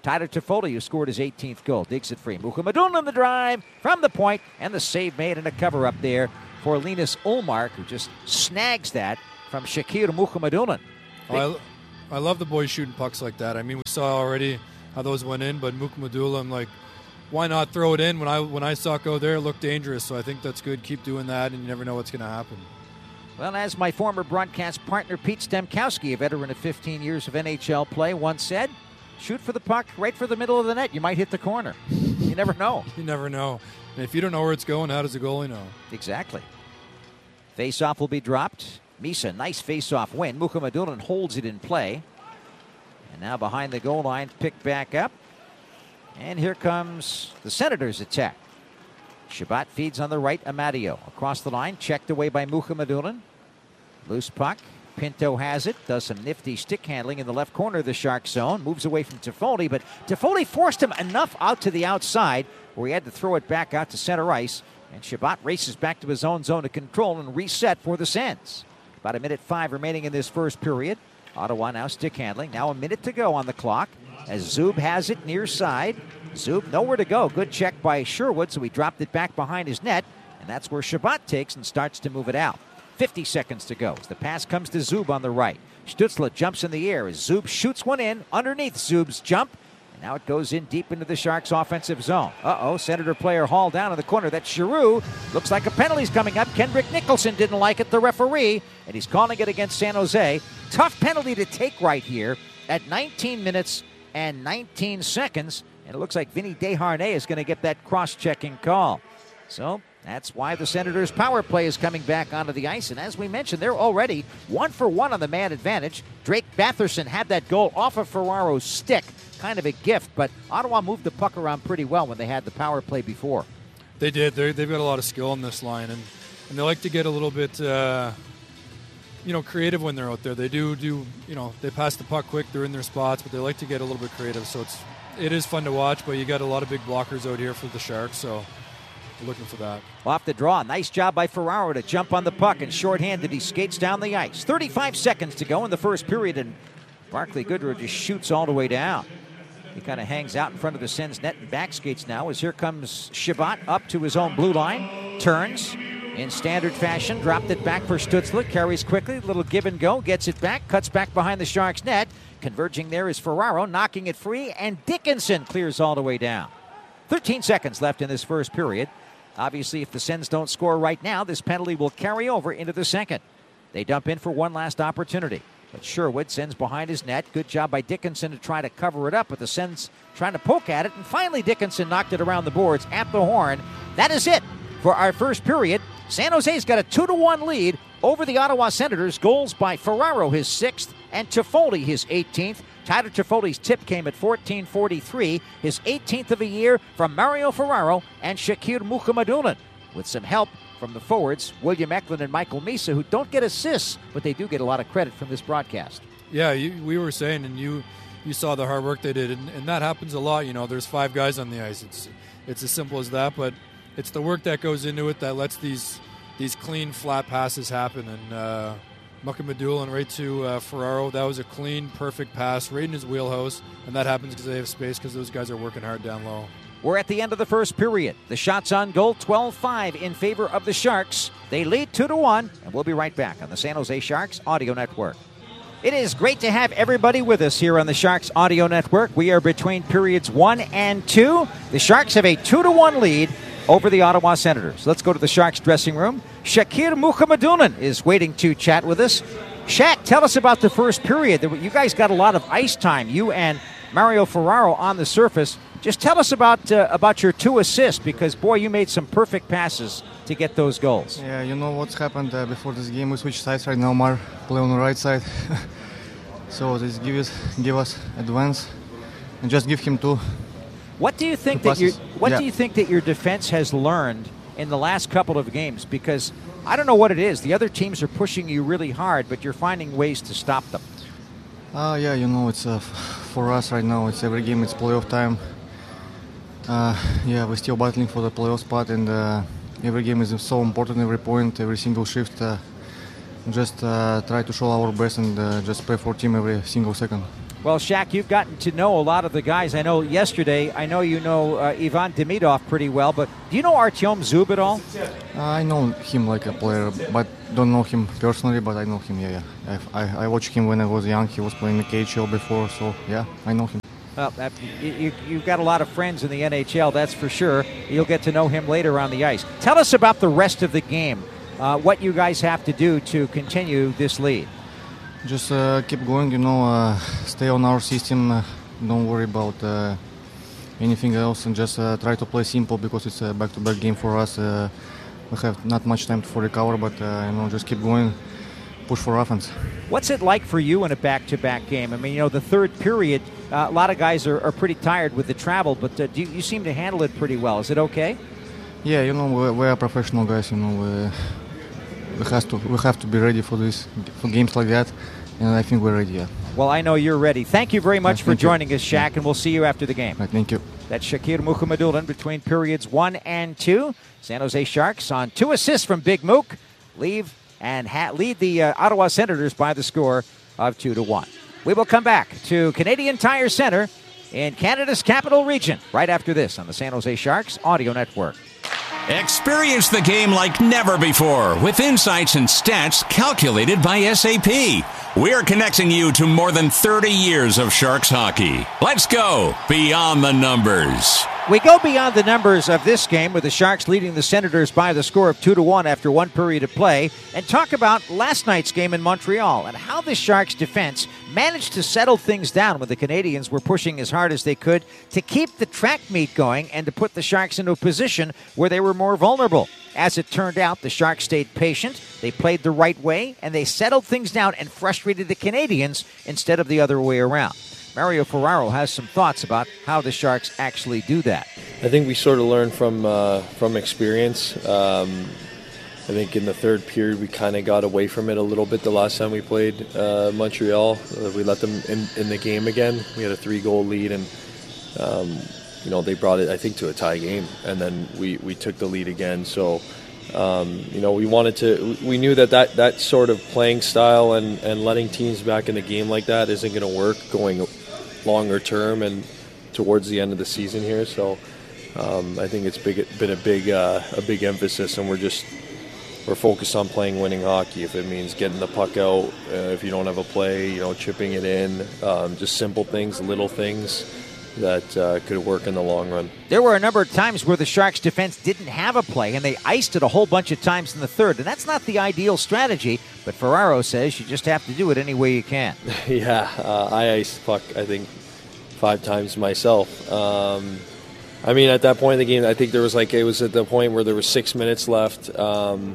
Tyler Toffoli, who scored his eighteenth goal, digs it free. Mukhamadullin on the drive from the point, and the save made and a cover up there for Linus Ullmark, who just snags that from Shakir Mukhamadullin. Oh, I, I love the boys shooting pucks like that. I mean, we saw already how those went in, but Mukhamadullin, like, why not throw it in? When I when I saw it go there, it looked dangerous, so I think that's good. Keep doing that, and you never know what's going to happen. Well, as my former broadcast partner Pete Stemkowski, a veteran of fifteen years of N H L play, once said, shoot for the puck right for the middle of the net. You might hit the corner. You never know. You never know. And if you don't know where it's going, how does the goalie know? Exactly. Face-off will be dropped. Misa, nice face-off win. Mukhamadullin holds it in play. And now behind the goal line, picked back up. And here comes the Senators' attack. Shabbat feeds on the right, Amadio. Across the line, checked away by Mukhamadullin. Loose puck. Pinto has it, does some nifty stick handling in the left corner of the Shark zone, moves away from Toffoli, but Toffoli forced him enough out to the outside where he had to throw it back out to center ice, and Shabbat races back to his own zone of control and reset for the Sens. About a minute five remaining in this first period. Ottawa now stick handling, now a minute to go on the clock as Zub has it near side. Zub nowhere to go, good check by Sherwood, so he dropped it back behind his net, and that's where Shabbat takes and starts to move it out. fifty seconds to go as the pass comes to Zub on the right. Stützle jumps in the air as Zub shoots one in underneath Zub's jump. And now it goes in deep into the Sharks' offensive zone. Uh-oh, Senator player hauled down in the corner. That's Giroux. Looks like a penalty's coming up. Kendrick Nicholson didn't like it, the referee, and he's calling it against San Jose. Tough penalty to take right here at nineteen minutes and nineteen seconds. And it looks like Vinny Desharnais is going to get that cross-checking call. So that's why the Senators' power play is coming back onto the ice. And as we mentioned, they're already one for one on the man advantage. Drake Batherson had that goal off of Ferraro's stick. Kind of a gift, but Ottawa moved the puck around pretty well when they had the power play before. They did. They're, they've got a lot of skill in this line, and, and they like to get a little bit, uh, you know, creative when they're out there. They do, do, you know, they pass the puck quick. They're in their spots, but they like to get a little bit creative. So it's it is fun to watch, but you got a lot of big blockers out here for the Sharks, so we're looking for that. Off the draw. Nice job by Ferraro to jump on the puck, and shorthanded he skates down the ice. thirty-five seconds to go in the first period, and Barclay Goodrow just shoots all the way down. He kind of hangs out in front of the Sens net and back skates now as here comes Shabbat up to his own blue line. Turns in standard fashion, dropped it back for Stützle, carries quickly, little give and go, gets it back, cuts back behind the Sharks net. Converging there is Ferraro, knocking it free, and Dickinson clears all the way down. thirteen seconds left in this first period. Obviously, if the Sens don't score right now, this penalty will carry over into the second. They dump in for one last opportunity. But Sherwood sends behind his net. Good job by Dickinson to try to cover it up, but the Sens trying to poke at it, and finally Dickinson knocked it around the boards at the horn. That is it for our first period. San Jose's got a two to one lead over the Ottawa Senators. Goals by Ferraro, his sixth, and Toffoli, his eighteenth. Tyler Toffoli's tip came at fourteen forty-three, his eighteenth of the year from Mario Ferraro and Shakir Mukhamadullin, with some help from the forwards, William Eklund and Michael Misa, who don't get assists, but they do get a lot of credit from this broadcast. Yeah, you, we were saying, and you you saw the hard work they did, and, and that happens a lot. You know, there's five guys on the ice. It's it's as simple as that, but it's the work that goes into it that lets these these clean, flat passes happen. And uh, Mukhamadullin right to uh, Ferraro, that was a clean, perfect pass right in his wheelhouse, and that happens because they have space because those guys are working hard down low. We're at the end of the first period. The shots on goal, twelve five in favor of the Sharks. They lead two to one, and we'll be right back on the San Jose Sharks Audio Network. It is great to have everybody with us here on the Sharks Audio Network. We are between periods one and two. The Sharks have a two to one lead over the Ottawa Senators. Let's go to the Sharks dressing room. Shakir Mukhamadullin is waiting to chat with us. Shaq, tell us about the first period. You guys got a lot of ice time, you and Mario Ferraro on the surface. Just tell us about uh, about your two assists, because, boy, you made some perfect passes to get those goals. Yeah, you know what's happened uh, before this game. We switched sides right now. Mar play on the right side. So this give us, give us advance and just give him two. What do you think that you What yeah. do you think that your defense has learned in the last couple of games? Because I don't know what it is. The other teams are pushing you really hard, but you're finding ways to stop them. Uh, yeah, you know, it's uh, for us right now. It's every game. It's playoff time. Uh, yeah, we're still battling for the playoff spot, and uh, every game is so important. Every point, every single shift. Uh, just uh, try to show our best and uh, just play for team every single second. Well, Shaq, you've gotten to know a lot of the guys. I know yesterday, I know you know uh, Ivan Demidov pretty well, but do you know Artyom Zub at all? Uh, I know him like a player, but don't know him personally, but I know him, yeah, yeah. I, I, I watched him when I was young. He was playing the K H L before, so yeah, I know him. Well, that, you, you've got a lot of friends in the N H L, that's for sure. You'll get to know him later on the ice. Tell us about the rest of the game, uh, what you guys have to do to continue this lead. Just uh, keep going, you know, uh, stay on our system, uh, don't worry about uh, anything else, and just uh, try to play simple because it's a back-to-back game for us. Uh, we have not much time for recover, but, uh, you know, just keep going, push for offense. What's it like for you in a back-to-back game? I mean, you know, the third period, uh, a lot of guys are, are pretty tired with the travel, but uh, do you, you seem to handle it pretty well. Is it okay? Yeah, you know, we, we are professional guys, you know, we, we, have to, we have to be ready for this, for games like that, and I think we're ready, yeah. Well, I know you're ready. Thank you very much yeah, for joining you. us, Shaq, and we'll see you after the game. Right, thank you. That's Shakir Mukhamadullin between periods one and two. San Jose Sharks on two assists from Big Mook. Leave and ha- lead the uh, Ottawa Senators by the score of two to one. We will come back to Canadian Tire Center in Canada's capital region right after this on the San Jose Sharks Audio Network. Experience the game like never before with insights and stats calculated by S A P. We're connecting you to more than thirty years of Sharks hockey. Let's go beyond the numbers. We go beyond the numbers of this game with the Sharks leading the Senators by the score of two to one after one period of play, and talk about last night's game in Montreal and how the Sharks defense managed to settle things down when the Canadians were pushing as hard as they could to keep the track meet going and to put the Sharks into a position where they were more vulnerable. As it turned out, the Sharks stayed patient, they played the right way, and they settled things down and frustrated the Canadians instead of the other way around. Mario Ferraro has some thoughts about how the Sharks actually do that. I think we sort of learned from uh, from experience. Um, I think in the third period we kind of got away from it a little bit the last time we played uh, Montreal. Uh, we let them in, in the game again. We had a three-goal lead, and um, you know they brought it, I think, to a tie game, and then we, we took the lead again. So um, you know we wanted to. We knew that that, that sort of playing style and, and letting teams back in the game like that isn't going to work going longer term and towards the end of the season here. So um, I think it's big, been a big uh, a big emphasis, and we're just we're focused on playing winning hockey. If it means getting the puck out, uh, if you don't have a play, you know, chipping it in, um, just simple things, little things that uh, could work in the long run. There were a number of times where the Sharks defense didn't have a play, and they iced it a whole bunch of times in the third, and that's not the ideal strategy, but Ferraro says you just have to do it any way you can. yeah, uh, I iced the puck, I think, five times myself. Um, I mean, at that point in the game, I think there was like, it was at the point where there was six minutes left. Um,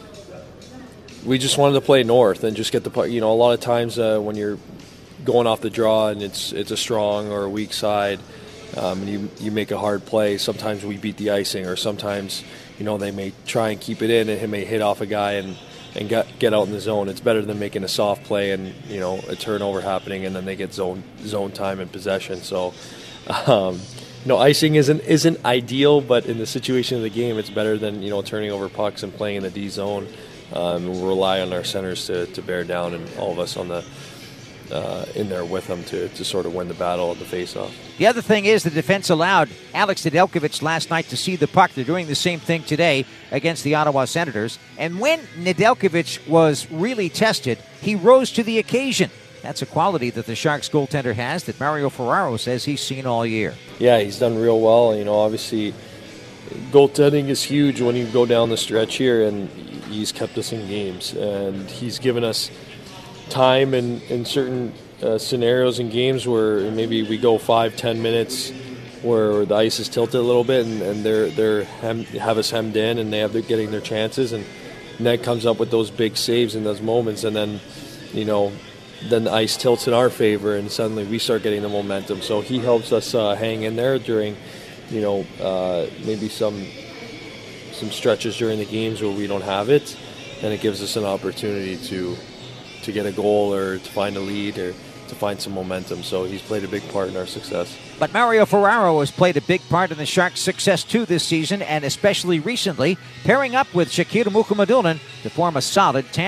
we just wanted to play north and just get the puck. You know, a lot of times uh, when you're going off the draw and it's it's a strong or a weak side, um, and you you make a hard play, sometimes we beat the icing, or sometimes, you know, they may try and keep it in and it may hit off a guy and, and get, get out in the zone. It's better than making a soft play and, you know, a turnover happening and then they get zone zone time and possession. So, um, you know, icing isn't isn't ideal, but in the situation of the game, it's better than, you know, turning over pucks and playing in the D zone. Um, we'll rely on our centers to, to bear down, and all of us on the uh, in there with them to, to sort of win the battle of the faceoff. The other thing is the defense allowed Alex Nedeljkovic last night to see the puck. They're doing the same thing today against the Ottawa Senators. And when Nedeljkovic was really tested, he rose to the occasion. That's a quality that the Sharks goaltender has that Mario Ferraro says he's seen all year. Yeah, he's done real well. You know, obviously, goaltending is huge when you go down the stretch here, and he's kept us in games. And he's given us time in, in certain uh, scenarios in games where maybe we go five, ten minutes where the ice is tilted a little bit, and, and they're they're hem, have us hemmed in, and they have they're getting their chances, and Ned comes up with those big saves in those moments, and then, you know, then the ice tilts in our favor, and suddenly we start getting the momentum. So he helps us uh, hang in there during, you know, uh, maybe some some stretches during the games where we don't have it, and it gives us an opportunity to to get a goal or to find a lead or to find some momentum. So he's played a big part in our success. But Mario Ferraro has played a big part in the Sharks' success too this season, and especially recently, pairing up with Shakir Mukhamadullin to form a solid tandem.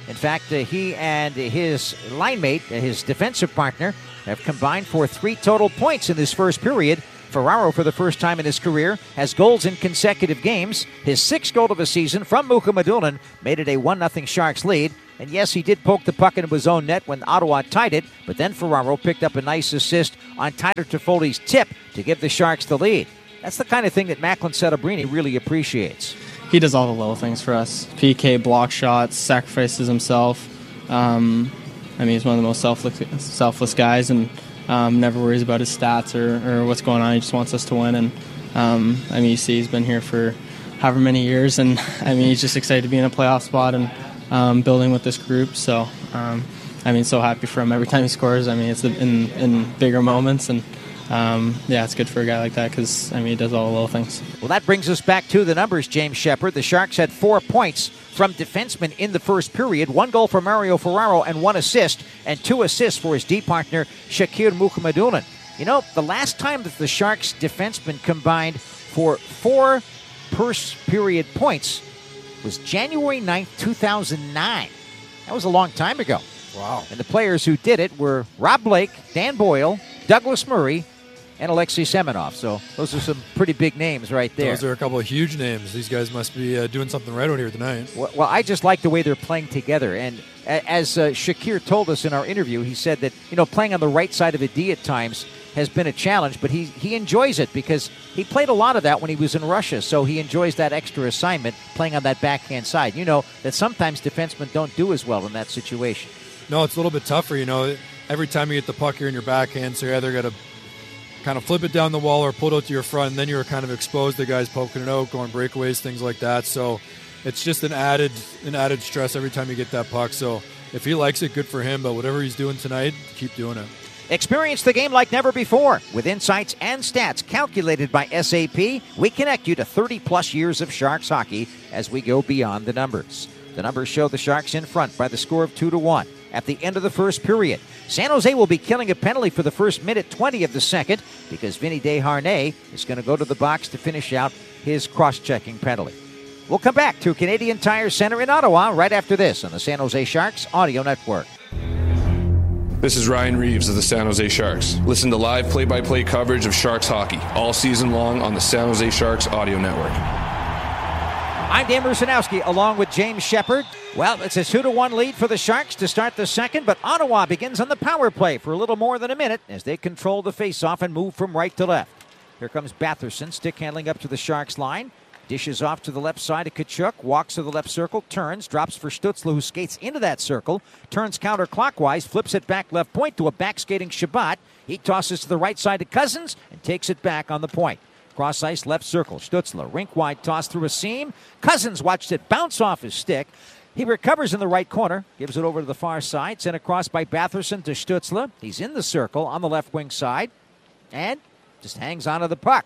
In fact, uh, he and his line mate, uh, his defensive partner, have combined for three total points in this first period. Ferraro, for the first time in his career, has goals in consecutive games. His sixth goal of the season from Mukhamadullin made it a one nothing Sharks lead. And yes, he did poke the puck into his own net when Ottawa tied it, but then Ferraro picked up a nice assist on Tyler Toffoli's tip to give the Sharks the lead. That's the kind of thing that Macklin Celebrini really appreciates. He does all the little things for us. P K, block shots, sacrifices himself. Um, I mean, he's one of the most selfless, selfless guys, and um, never worries about his stats or, or what's going on. He just wants us to win. And um, I mean, you see, he's been here for however many years, and I mean, he's just excited to be in a playoff spot and um, building with this group. So, um, I mean, so happy for him every time he scores. I mean, it's in in bigger moments, and Um, yeah, it's good for a guy like that because, I mean, he does all the little things. Well, that brings us back to the numbers, James Shepard. The Sharks had four points from defensemen in the first period, one goal for Mario Ferraro and one assist, and two assists for his D partner, Shakir Mukhamadullin. You know, the last time that the Sharks defensemen combined for four first period points was January ninth, two thousand nine. That was a long time ago. Wow. And the players who did it were Rob Blake, Dan Boyle, Douglas Murray, and Alexei Semenov. So those are some pretty big names right there. Those are a couple of huge names. These guys must be uh, doing something right out here tonight. Well, well, I just like the way they're playing together. And as uh, Shakir told us in our interview, he said that, you know, playing on the right side of a D at times has been a challenge, but he, he enjoys it because he played a lot of that when he was in Russia. So he enjoys that extra assignment playing on that backhand side. You know that sometimes defensemen don't do as well in that situation. No, it's a little bit tougher, you know. Every time you get the puck, you're in your backhand, so you either got to kind of flip it down the wall or pull it out to your front, and then you're kind of exposed to guys poking it out, going breakaways, things like that. So it's just an added an added stress every time you get that puck. So if he likes it, good for him, but whatever he's doing tonight, keep doing it. Experience the game like never before. With insights and stats calculated by S A P, we connect you to thirty-plus years of Sharks hockey as we go beyond the numbers. The numbers show the Sharks in front by the score of two to one. At the end of the first period, San Jose will be killing a penalty for the first minute twenty of the second because Vinny Desharnais is going to go to the box to finish out his cross-checking penalty. We'll come back to Canadian Tire Center in Ottawa right after this on the San Jose Sharks Audio Network. This is Ryan Reeves of the San Jose Sharks. Listen to live play-by-play coverage of Sharks hockey all season long on the San Jose Sharks Audio Network. I'm Dan Rusanowski along with James Shepard. Well, it's a two to one lead for the Sharks to start the second, but Ottawa begins on the power play for a little more than a minute as they control the faceoff and move from right to left. Here comes Batherson, stick handling up to the Sharks line. Dishes off to the left side of Tkachuk, walks to the left circle, turns, drops for Stützle, who skates into that circle, turns counterclockwise, flips it back left point to a back-skating Shabbat. He tosses to the right side to Cousins and takes it back on the point. Cross ice, left circle. Stützle, rink-wide toss through a seam. Cousins watched it bounce off his stick. He recovers in the right corner, gives it over to the far side, sent across by Batherson to Stützle. He's in the circle on the left wing side and just hangs onto the puck.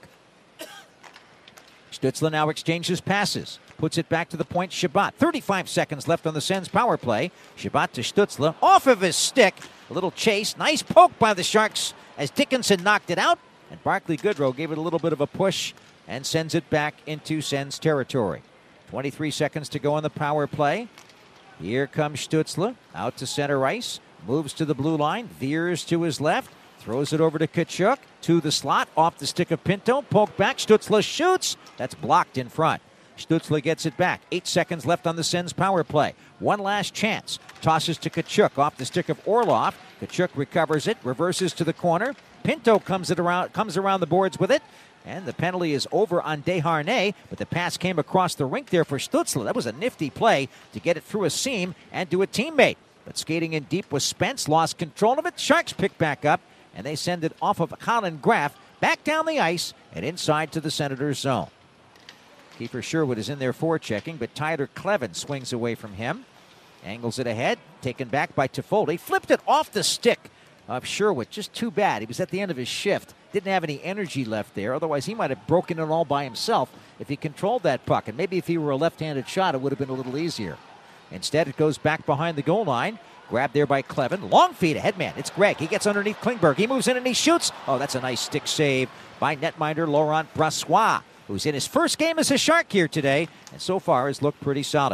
Stützle now exchanges passes, puts it back to the point. Shabbat, thirty-five seconds left on the Sens power play. Shabbat to Stützle, off of his stick. A little chase, nice poke by the Sharks as Dickinson knocked it out. And Barclay Goodrow gave it a little bit of a push and sends it back into Sens territory. twenty-three seconds to go on the power play. Here comes Stützle out to center ice. Moves to the blue line. Veers to his left. Throws it over to Tkachuk. To the slot. Off the stick of Pinto. Poke back. Stützle shoots. That's blocked in front. Stützle gets it back. Eight seconds left on the Sens power play. One last chance. Tosses to Tkachuk off the stick of Orlov. Tkachuk recovers it. Reverses to the corner. Pinto comes it around, comes around the boards with it. And the penalty is over on Desharnais, but the pass came across the rink there for Stützle. That was a nifty play to get it through a seam and to a teammate. But skating in deep was Spence, lost control of it. Sharks pick back up, and they send it off of Colin Graff back down the ice and inside to the Senators' zone. Kiefer Sherwood is in there forechecking, but Tyler Kleven swings away from him. Angles it ahead, taken back by Toffoli. Flipped it off the stick of Sherwood. Just too bad. He was at the end of his shift. Didn't have any energy left there. Otherwise, he might have broken it all by himself if he controlled that puck. And maybe if he were a left-handed shot, it would have been a little easier. Instead, it goes back behind the goal line. Grabbed there by Kleven. Long feed ahead, man. It's Gregg. He gets underneath Klingberg. He moves in and he shoots. Oh, that's a nice stick save by netminder Laurent Brossoit, who's in his first game as a Shark here today, and so far has looked pretty solid.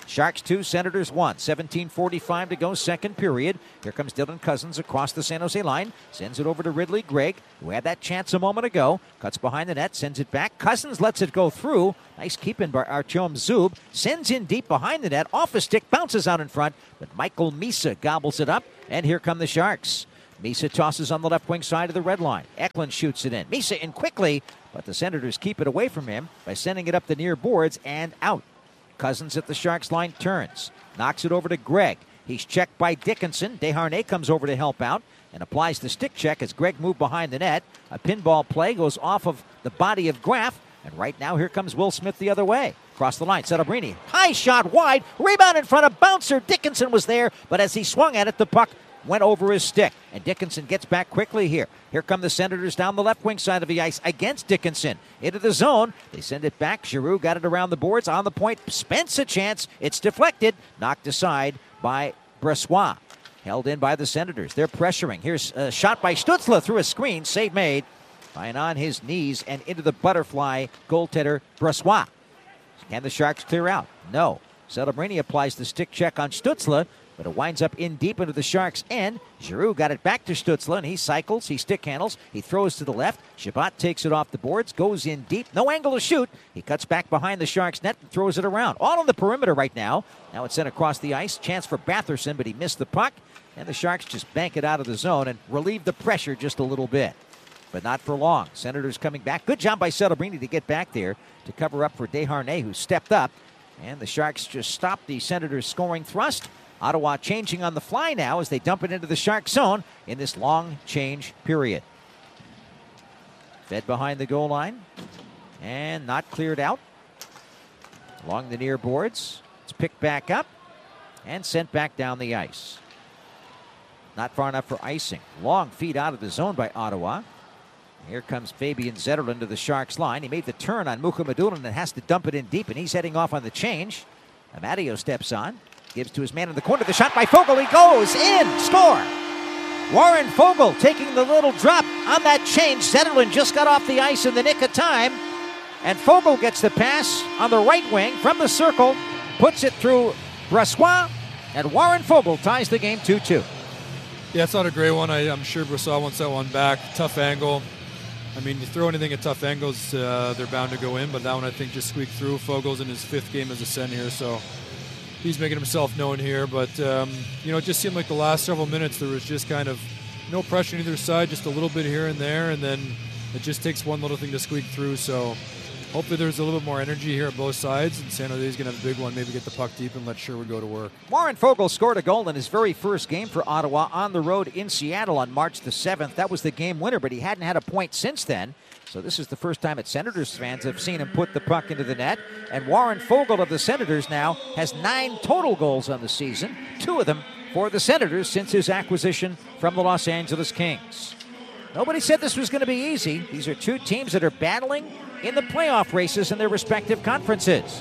Sharks two, Senators one. seventeen forty-five to go, second period. Here comes Dylan Cousins across the San Jose line. Sends it over to Ridley Gregg, who had that chance a moment ago. Cuts behind the net, sends it back. Cousins lets it go through. Nice keeping by Artyom Zub. Sends in deep behind the net. Off a stick, bounces out in front. But Michael Misa gobbles it up. And here come the Sharks. Misa tosses on the left wing side of the red line. Eklund shoots it in. Misa in quickly, but the Senators keep it away from him by sending it up the near boards and out. Cousins at the Sharks line turns. Knocks it over to Gregg. He's checked by Dickinson. Desharnais comes over to help out and applies the stick check as Gregg moved behind the net. A pinball play goes off of the body of Graf. And right now, here comes Will Smith the other way. Across the line, Celebrini. High shot wide. Rebound in front of Bouncer. Dickinson was there, but as he swung at it, the puck went over his stick. And Dickinson gets back quickly here. Here come the Senators down the left wing side of the ice against Dickinson. Into the zone. They send it back. Giroux got it around the boards. On the point. Spence a chance. It's deflected. Knocked aside by Brossoit. Held in by the Senators. They're pressuring. Here's a shot by Stützle through a screen. Save made. Flying on his knees and into the butterfly goaltender Brossoit. Can the Sharks clear out? No. Celebrini applies the stick check on Stützle, but it winds up in deep into the Sharks' end. Giroux got it back to Stützle, and he cycles, he stick handles, he throws to the left. Chabot takes it off the boards, goes in deep, no angle to shoot. He cuts back behind the Sharks' net and throws it around. All on the perimeter right now. Now it's sent across the ice. Chance for Batherson, but he missed the puck. And the Sharks just bank it out of the zone and relieve the pressure just a little bit. But not for long. Senators coming back. Good job by Celebrini to get back there to cover up for Desharnais, who stepped up. And the Sharks just stopped the Senators' scoring thrust. Ottawa changing on the fly now as they dump it into the Shark zone in this long change period. Fed behind the goal line and not cleared out. Along the near boards. It's picked back up and sent back down the ice. Not far enough for icing. Long feed out of the zone by Ottawa. Here comes Fabian Zetterlund to the Sharks line. He made the turn on Mukhamadullin and has to dump it in deep, and he's heading off on the change. Amadio steps on, gives to his man in the corner. The shot by Foegele. He goes in. Score. Warren Foegele taking the little drop on that change. Zetterlund just got off the ice in the nick of time, and Foegele gets the pass on the right wing from the circle, puts it through Brossoit, and Warren Foegele ties the game two two. Yeah, it's not a great one. I, I'm sure Brossoit wants that one back. Tough angle. I mean, you throw anything at tough angles, uh, they're bound to go in, but that one I think just squeaked through. Fogel's in his fifth game as a Sen here, so he's making himself known here. But, um, you know, it just seemed like the last several minutes there was just kind of no pressure on either side, just a little bit here and there, and then it just takes one little thing to squeak through. So hopefully there's a little bit more energy here at both sides, and San Jose's going to have a big one, maybe get the puck deep and let Sherwood go to work. Warren Foegele scored a goal in his very first game for Ottawa on the road in Seattle on March the seventh. That was the game winner, but he hadn't had a point since then. So this is the first time that Senators fans have seen him put the puck into the net. And Warren Foegele of the Senators now has nine total goals on the season, two of them for the Senators since his acquisition from the Los Angeles Kings. Nobody said this was going to be easy. These are two teams that are battling in the playoff races in their respective conferences.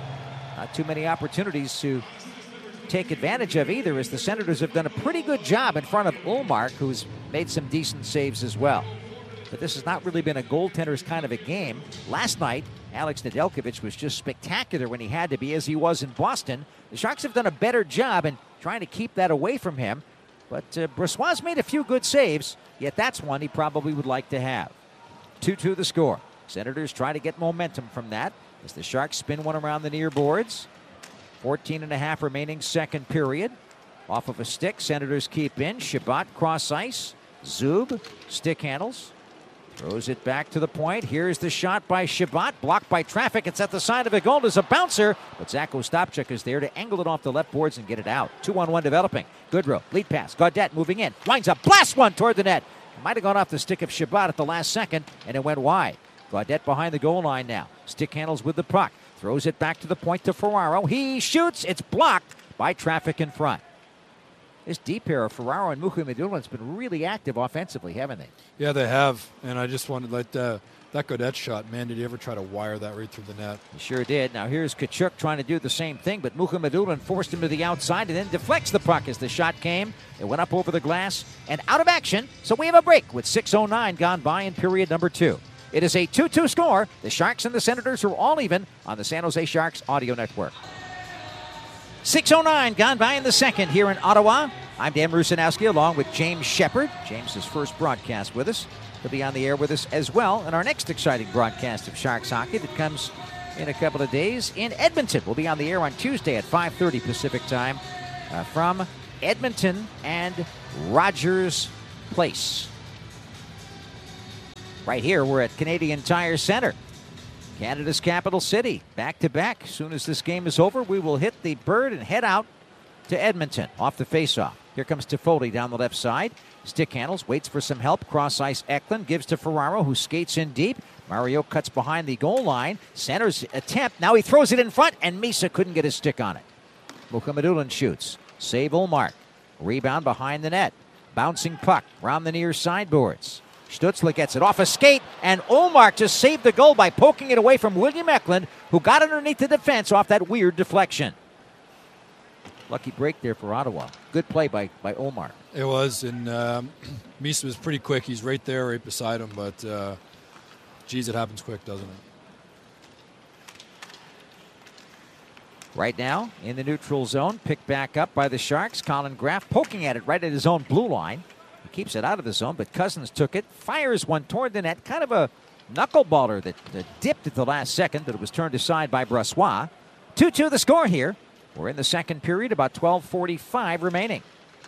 Not too many opportunities to take advantage of either, as the Senators have done a pretty good job in front of Ullmark, who's made some decent saves as well. But this has not really been a goaltender's kind of a game. Last night, Alex Nedeljkovic was just spectacular when he had to be, as he was in Boston. The Sharks have done a better job in trying to keep that away from him. But uh, Brossoit's made a few good saves, yet that's one he probably would like to have. two two the score. Senators try to get momentum from that as the Sharks spin one around the near boards. fourteen and a half remaining second period. Off of a stick, Senators keep in. Chabot cross ice. Zub stick handles. Throws it back to the point. Here's the shot by Chabot. Blocked by traffic. It's at the side of the goal. There's a bouncer. But Zach Ostapchuk is there to angle it off the left boards and get it out. two on one developing. Goodrow. Lead pass. Gaudette moving in. Lines up. Blast one toward the net. It might have gone off the stick of Chabot at the last second, and it went wide. Gaudette behind the goal line now. Stick handles with the puck. Throws it back to the point to Ferraro. He shoots. It's blocked by traffic in front. This deep pair of Ferraro and Mukhamadullin has been really active offensively, haven't they? Yeah, they have. And I just wanted like uh, that Gaudette shot. Man, did he ever try to wire that right through the net? He sure did. Now here's Tkachuk trying to do the same thing, but Mukhamadullin forced him to the outside and then deflects the puck as the shot came. It went up over the glass and out of action. So we have a break with six oh nine gone by in period number two. It is a two two score. The Sharks and the Senators are all even on the San Jose Sharks audio network. six oh nine gone by in the second here in Ottawa. I'm Dan Rusanowski along with James Shepard. James's first broadcast with us. He'll be on the air with us as well. And our next exciting broadcast of Sharks hockey that comes in a couple of days in Edmonton. We'll be on the air on Tuesday at five thirty Pacific time uh, from Edmonton and Rogers Place. Right here, we're at Canadian Tire Center, Canada's capital city. Back to back. As soon as this game is over, we will hit the bird and head out to Edmonton off the faceoff. Here comes Toffoli down the left side. Stick handles, waits for some help. Cross ice Eklund gives to Ferraro, who skates in deep. Mario cuts behind the goal line. Centers attempt. Now he throws it in front, and Misa couldn't get his stick on it. Mukhamadullin shoots. Save Ullmark. Rebound behind the net. Bouncing puck around the near sideboards. Stützle gets it off a skate, and Ullmark just saved the goal by poking it away from William Eklund, who got underneath the defense off that weird deflection. Lucky break there for Ottawa. Good play by, by Ullmark. It was, and um, Misa was pretty quick. He's right there, right beside him, but uh, geez, it happens quick, doesn't it? Right now, in the neutral zone, picked back up by the Sharks. Colin Graf poking at it right at his own blue line. He keeps it out of the zone, but Cousins took it, fires one toward the net. Kind of a knuckleballer that, that dipped at the last second, but it was turned aside by Brossoit. two two the score here. We're in the second period, about twelve forty-five remaining.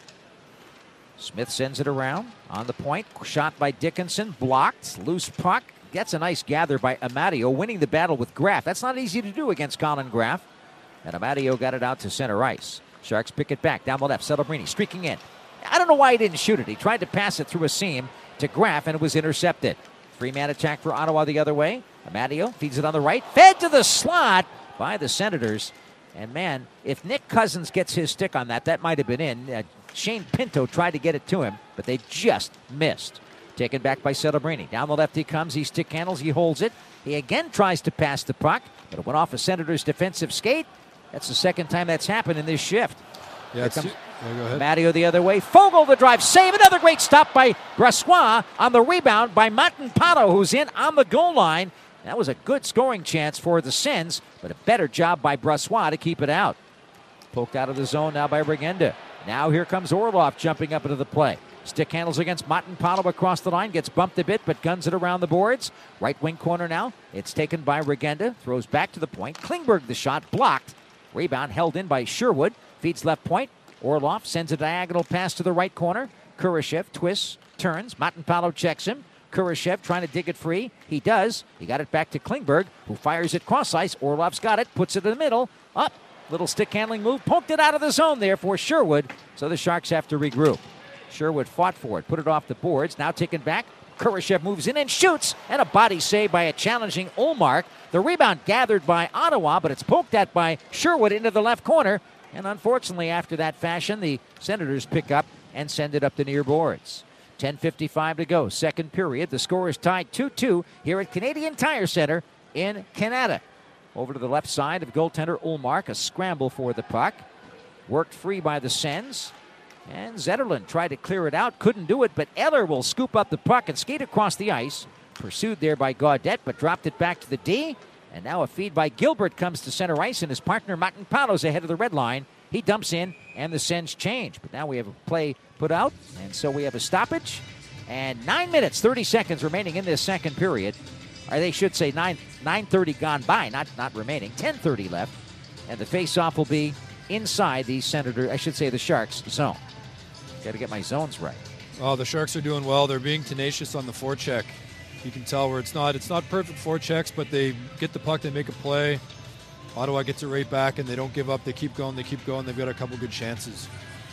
Smith sends it around on the point. Shot by Dickinson, blocked. Loose puck. Gets a nice gather by Amadio, winning the battle with Graf. That's not easy to do against Colin Graf. And Amadio got it out to center ice. Sharks pick it back down the left. Celebrini streaking in. I don't know why he didn't shoot it. He tried to pass it through a seam to Graf, and it was intercepted. Three-man attack for Ottawa the other way. Amadio feeds it on the right. Fed to the slot by the Senators. And, man, if Nick Cousins gets his stick on that, that might have been in. Uh, Shane Pinto tried to get it to him, but they just missed. Taken back by Celebrini. Down the left he comes. He stick handles. He holds it. He again tries to pass the puck, but it went off a Senators defensive skate. That's the second time that's happened in this shift. Yeah, Here comes yeah, go ahead. Matteo the other way. Fogle the drive. Save. Another great stop by Brossoit on the rebound by Matanpato, who's in on the goal line. That was a good scoring chance for the Sens, but a better job by Brossoit to keep it out. Poked out of the zone now by Regenda. Now here comes Orlov jumping up into the play. Stick handles against Matanpato across the line. Gets bumped a bit, but guns it around the boards. Right wing corner now. It's taken by Regenda. Throws back to the point. Klingberg the shot. Blocked. Rebound held in by Sherwood. Feeds left point. Orlov sends a diagonal pass to the right corner. Kurashev twists, turns. Matanpato checks him. Kurashev trying to dig it free. He does. He got it back to Klingberg, who fires it cross ice. Orlov's got it. Puts it in the middle. Up. Little stick handling move. Poked it out of the zone there for Sherwood. So the Sharks have to regroup. Sherwood fought for it. Put it off the boards. Now taken back. Kurashev moves in and shoots. And a body save by a challenging Ullmark. The rebound gathered by Ottawa, but it's poked at by Sherwood into the left corner. And unfortunately, after that fashion, the Senators pick up and send it up the near boards. ten fifty-five to go, second period. The score is tied two two here at Canadian Tire Center in Canada. Over to the left side of goaltender Ullmark, a scramble for the puck. Worked free by the Sens. And Zetterlund tried to clear it out, couldn't do it, but Eller will scoop up the puck and skate across the ice. Pursued there by Gaudette, but dropped it back to the D. And now a feed by Gilbert comes to center ice, and his partner Matanpato's ahead of the red line. He dumps in, and the Sens change. But now we have a play put out, and so we have a stoppage. And nine minutes, thirty seconds remaining in this second period. Or they should say nine nine thirty gone by, not not remaining. ten thirty left, and the face-off will be inside the Senator, I should say the Sharks zone. Got to get my zones right. Oh, the Sharks are doing well. They're being tenacious on the forecheck. You can tell where it's not it's not perfect forechecks, but they get the puck, they make a play. Ottawa gets it right back, and they don't give up. They keep going, they keep going. They've got a couple good chances.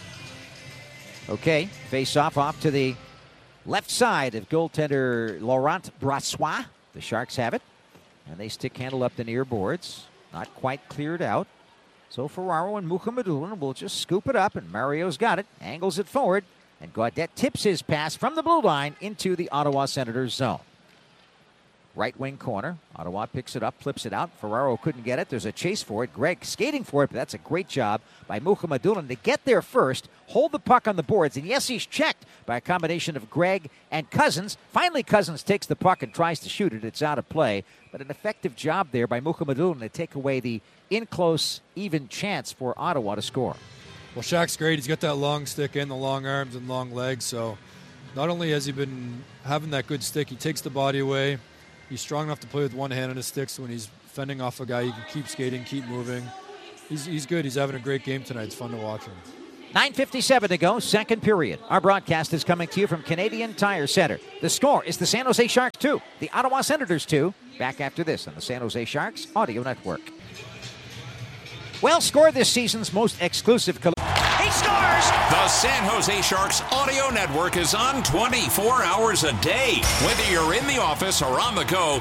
Okay, face-off off to the left side of goaltender Laurent Brossoit. The Sharks have it, and they stick handle up the near boards. Not quite cleared out. So Ferraro and Mukhamadullin will just scoop it up, and Mario's got it, angles it forward, and Gaudette tips his pass from the blue line into the Ottawa Senators zone. right wing corner. Ottawa picks it up, flips it out. Ferraro couldn't get it. There's a chase for it. Gregg skating for it, but that's a great job by Mukhamadullin to get there first, hold the puck on the boards, and yes, he's checked by a combination of Gregg and Cousins. Finally, Cousins takes the puck and tries to shoot it. It's out of play, but an effective job there by Mukhamadullin to take away the in-close, even chance for Ottawa to score. Well, Shaq's great. He's got that long stick and the long arms and long legs, so not only has he been having that good stick, he takes the body away. He's strong enough to play with one hand on his stick, so when he's fending off a guy, he can keep skating, keep moving. He's, he's good. He's having a great game tonight. It's fun to watch him. nine fifty-seven to go, second period. Our broadcast is coming to you from Canadian Tire Center. The score is the San Jose Sharks two, the Ottawa Senators two. Back after this on the San Jose Sharks Audio Network. Well, score this season's most exclusive. Coll- He scores! The San Jose Sharks Audio Network is on twenty-four hours a day. Whether you're in the office or on the go,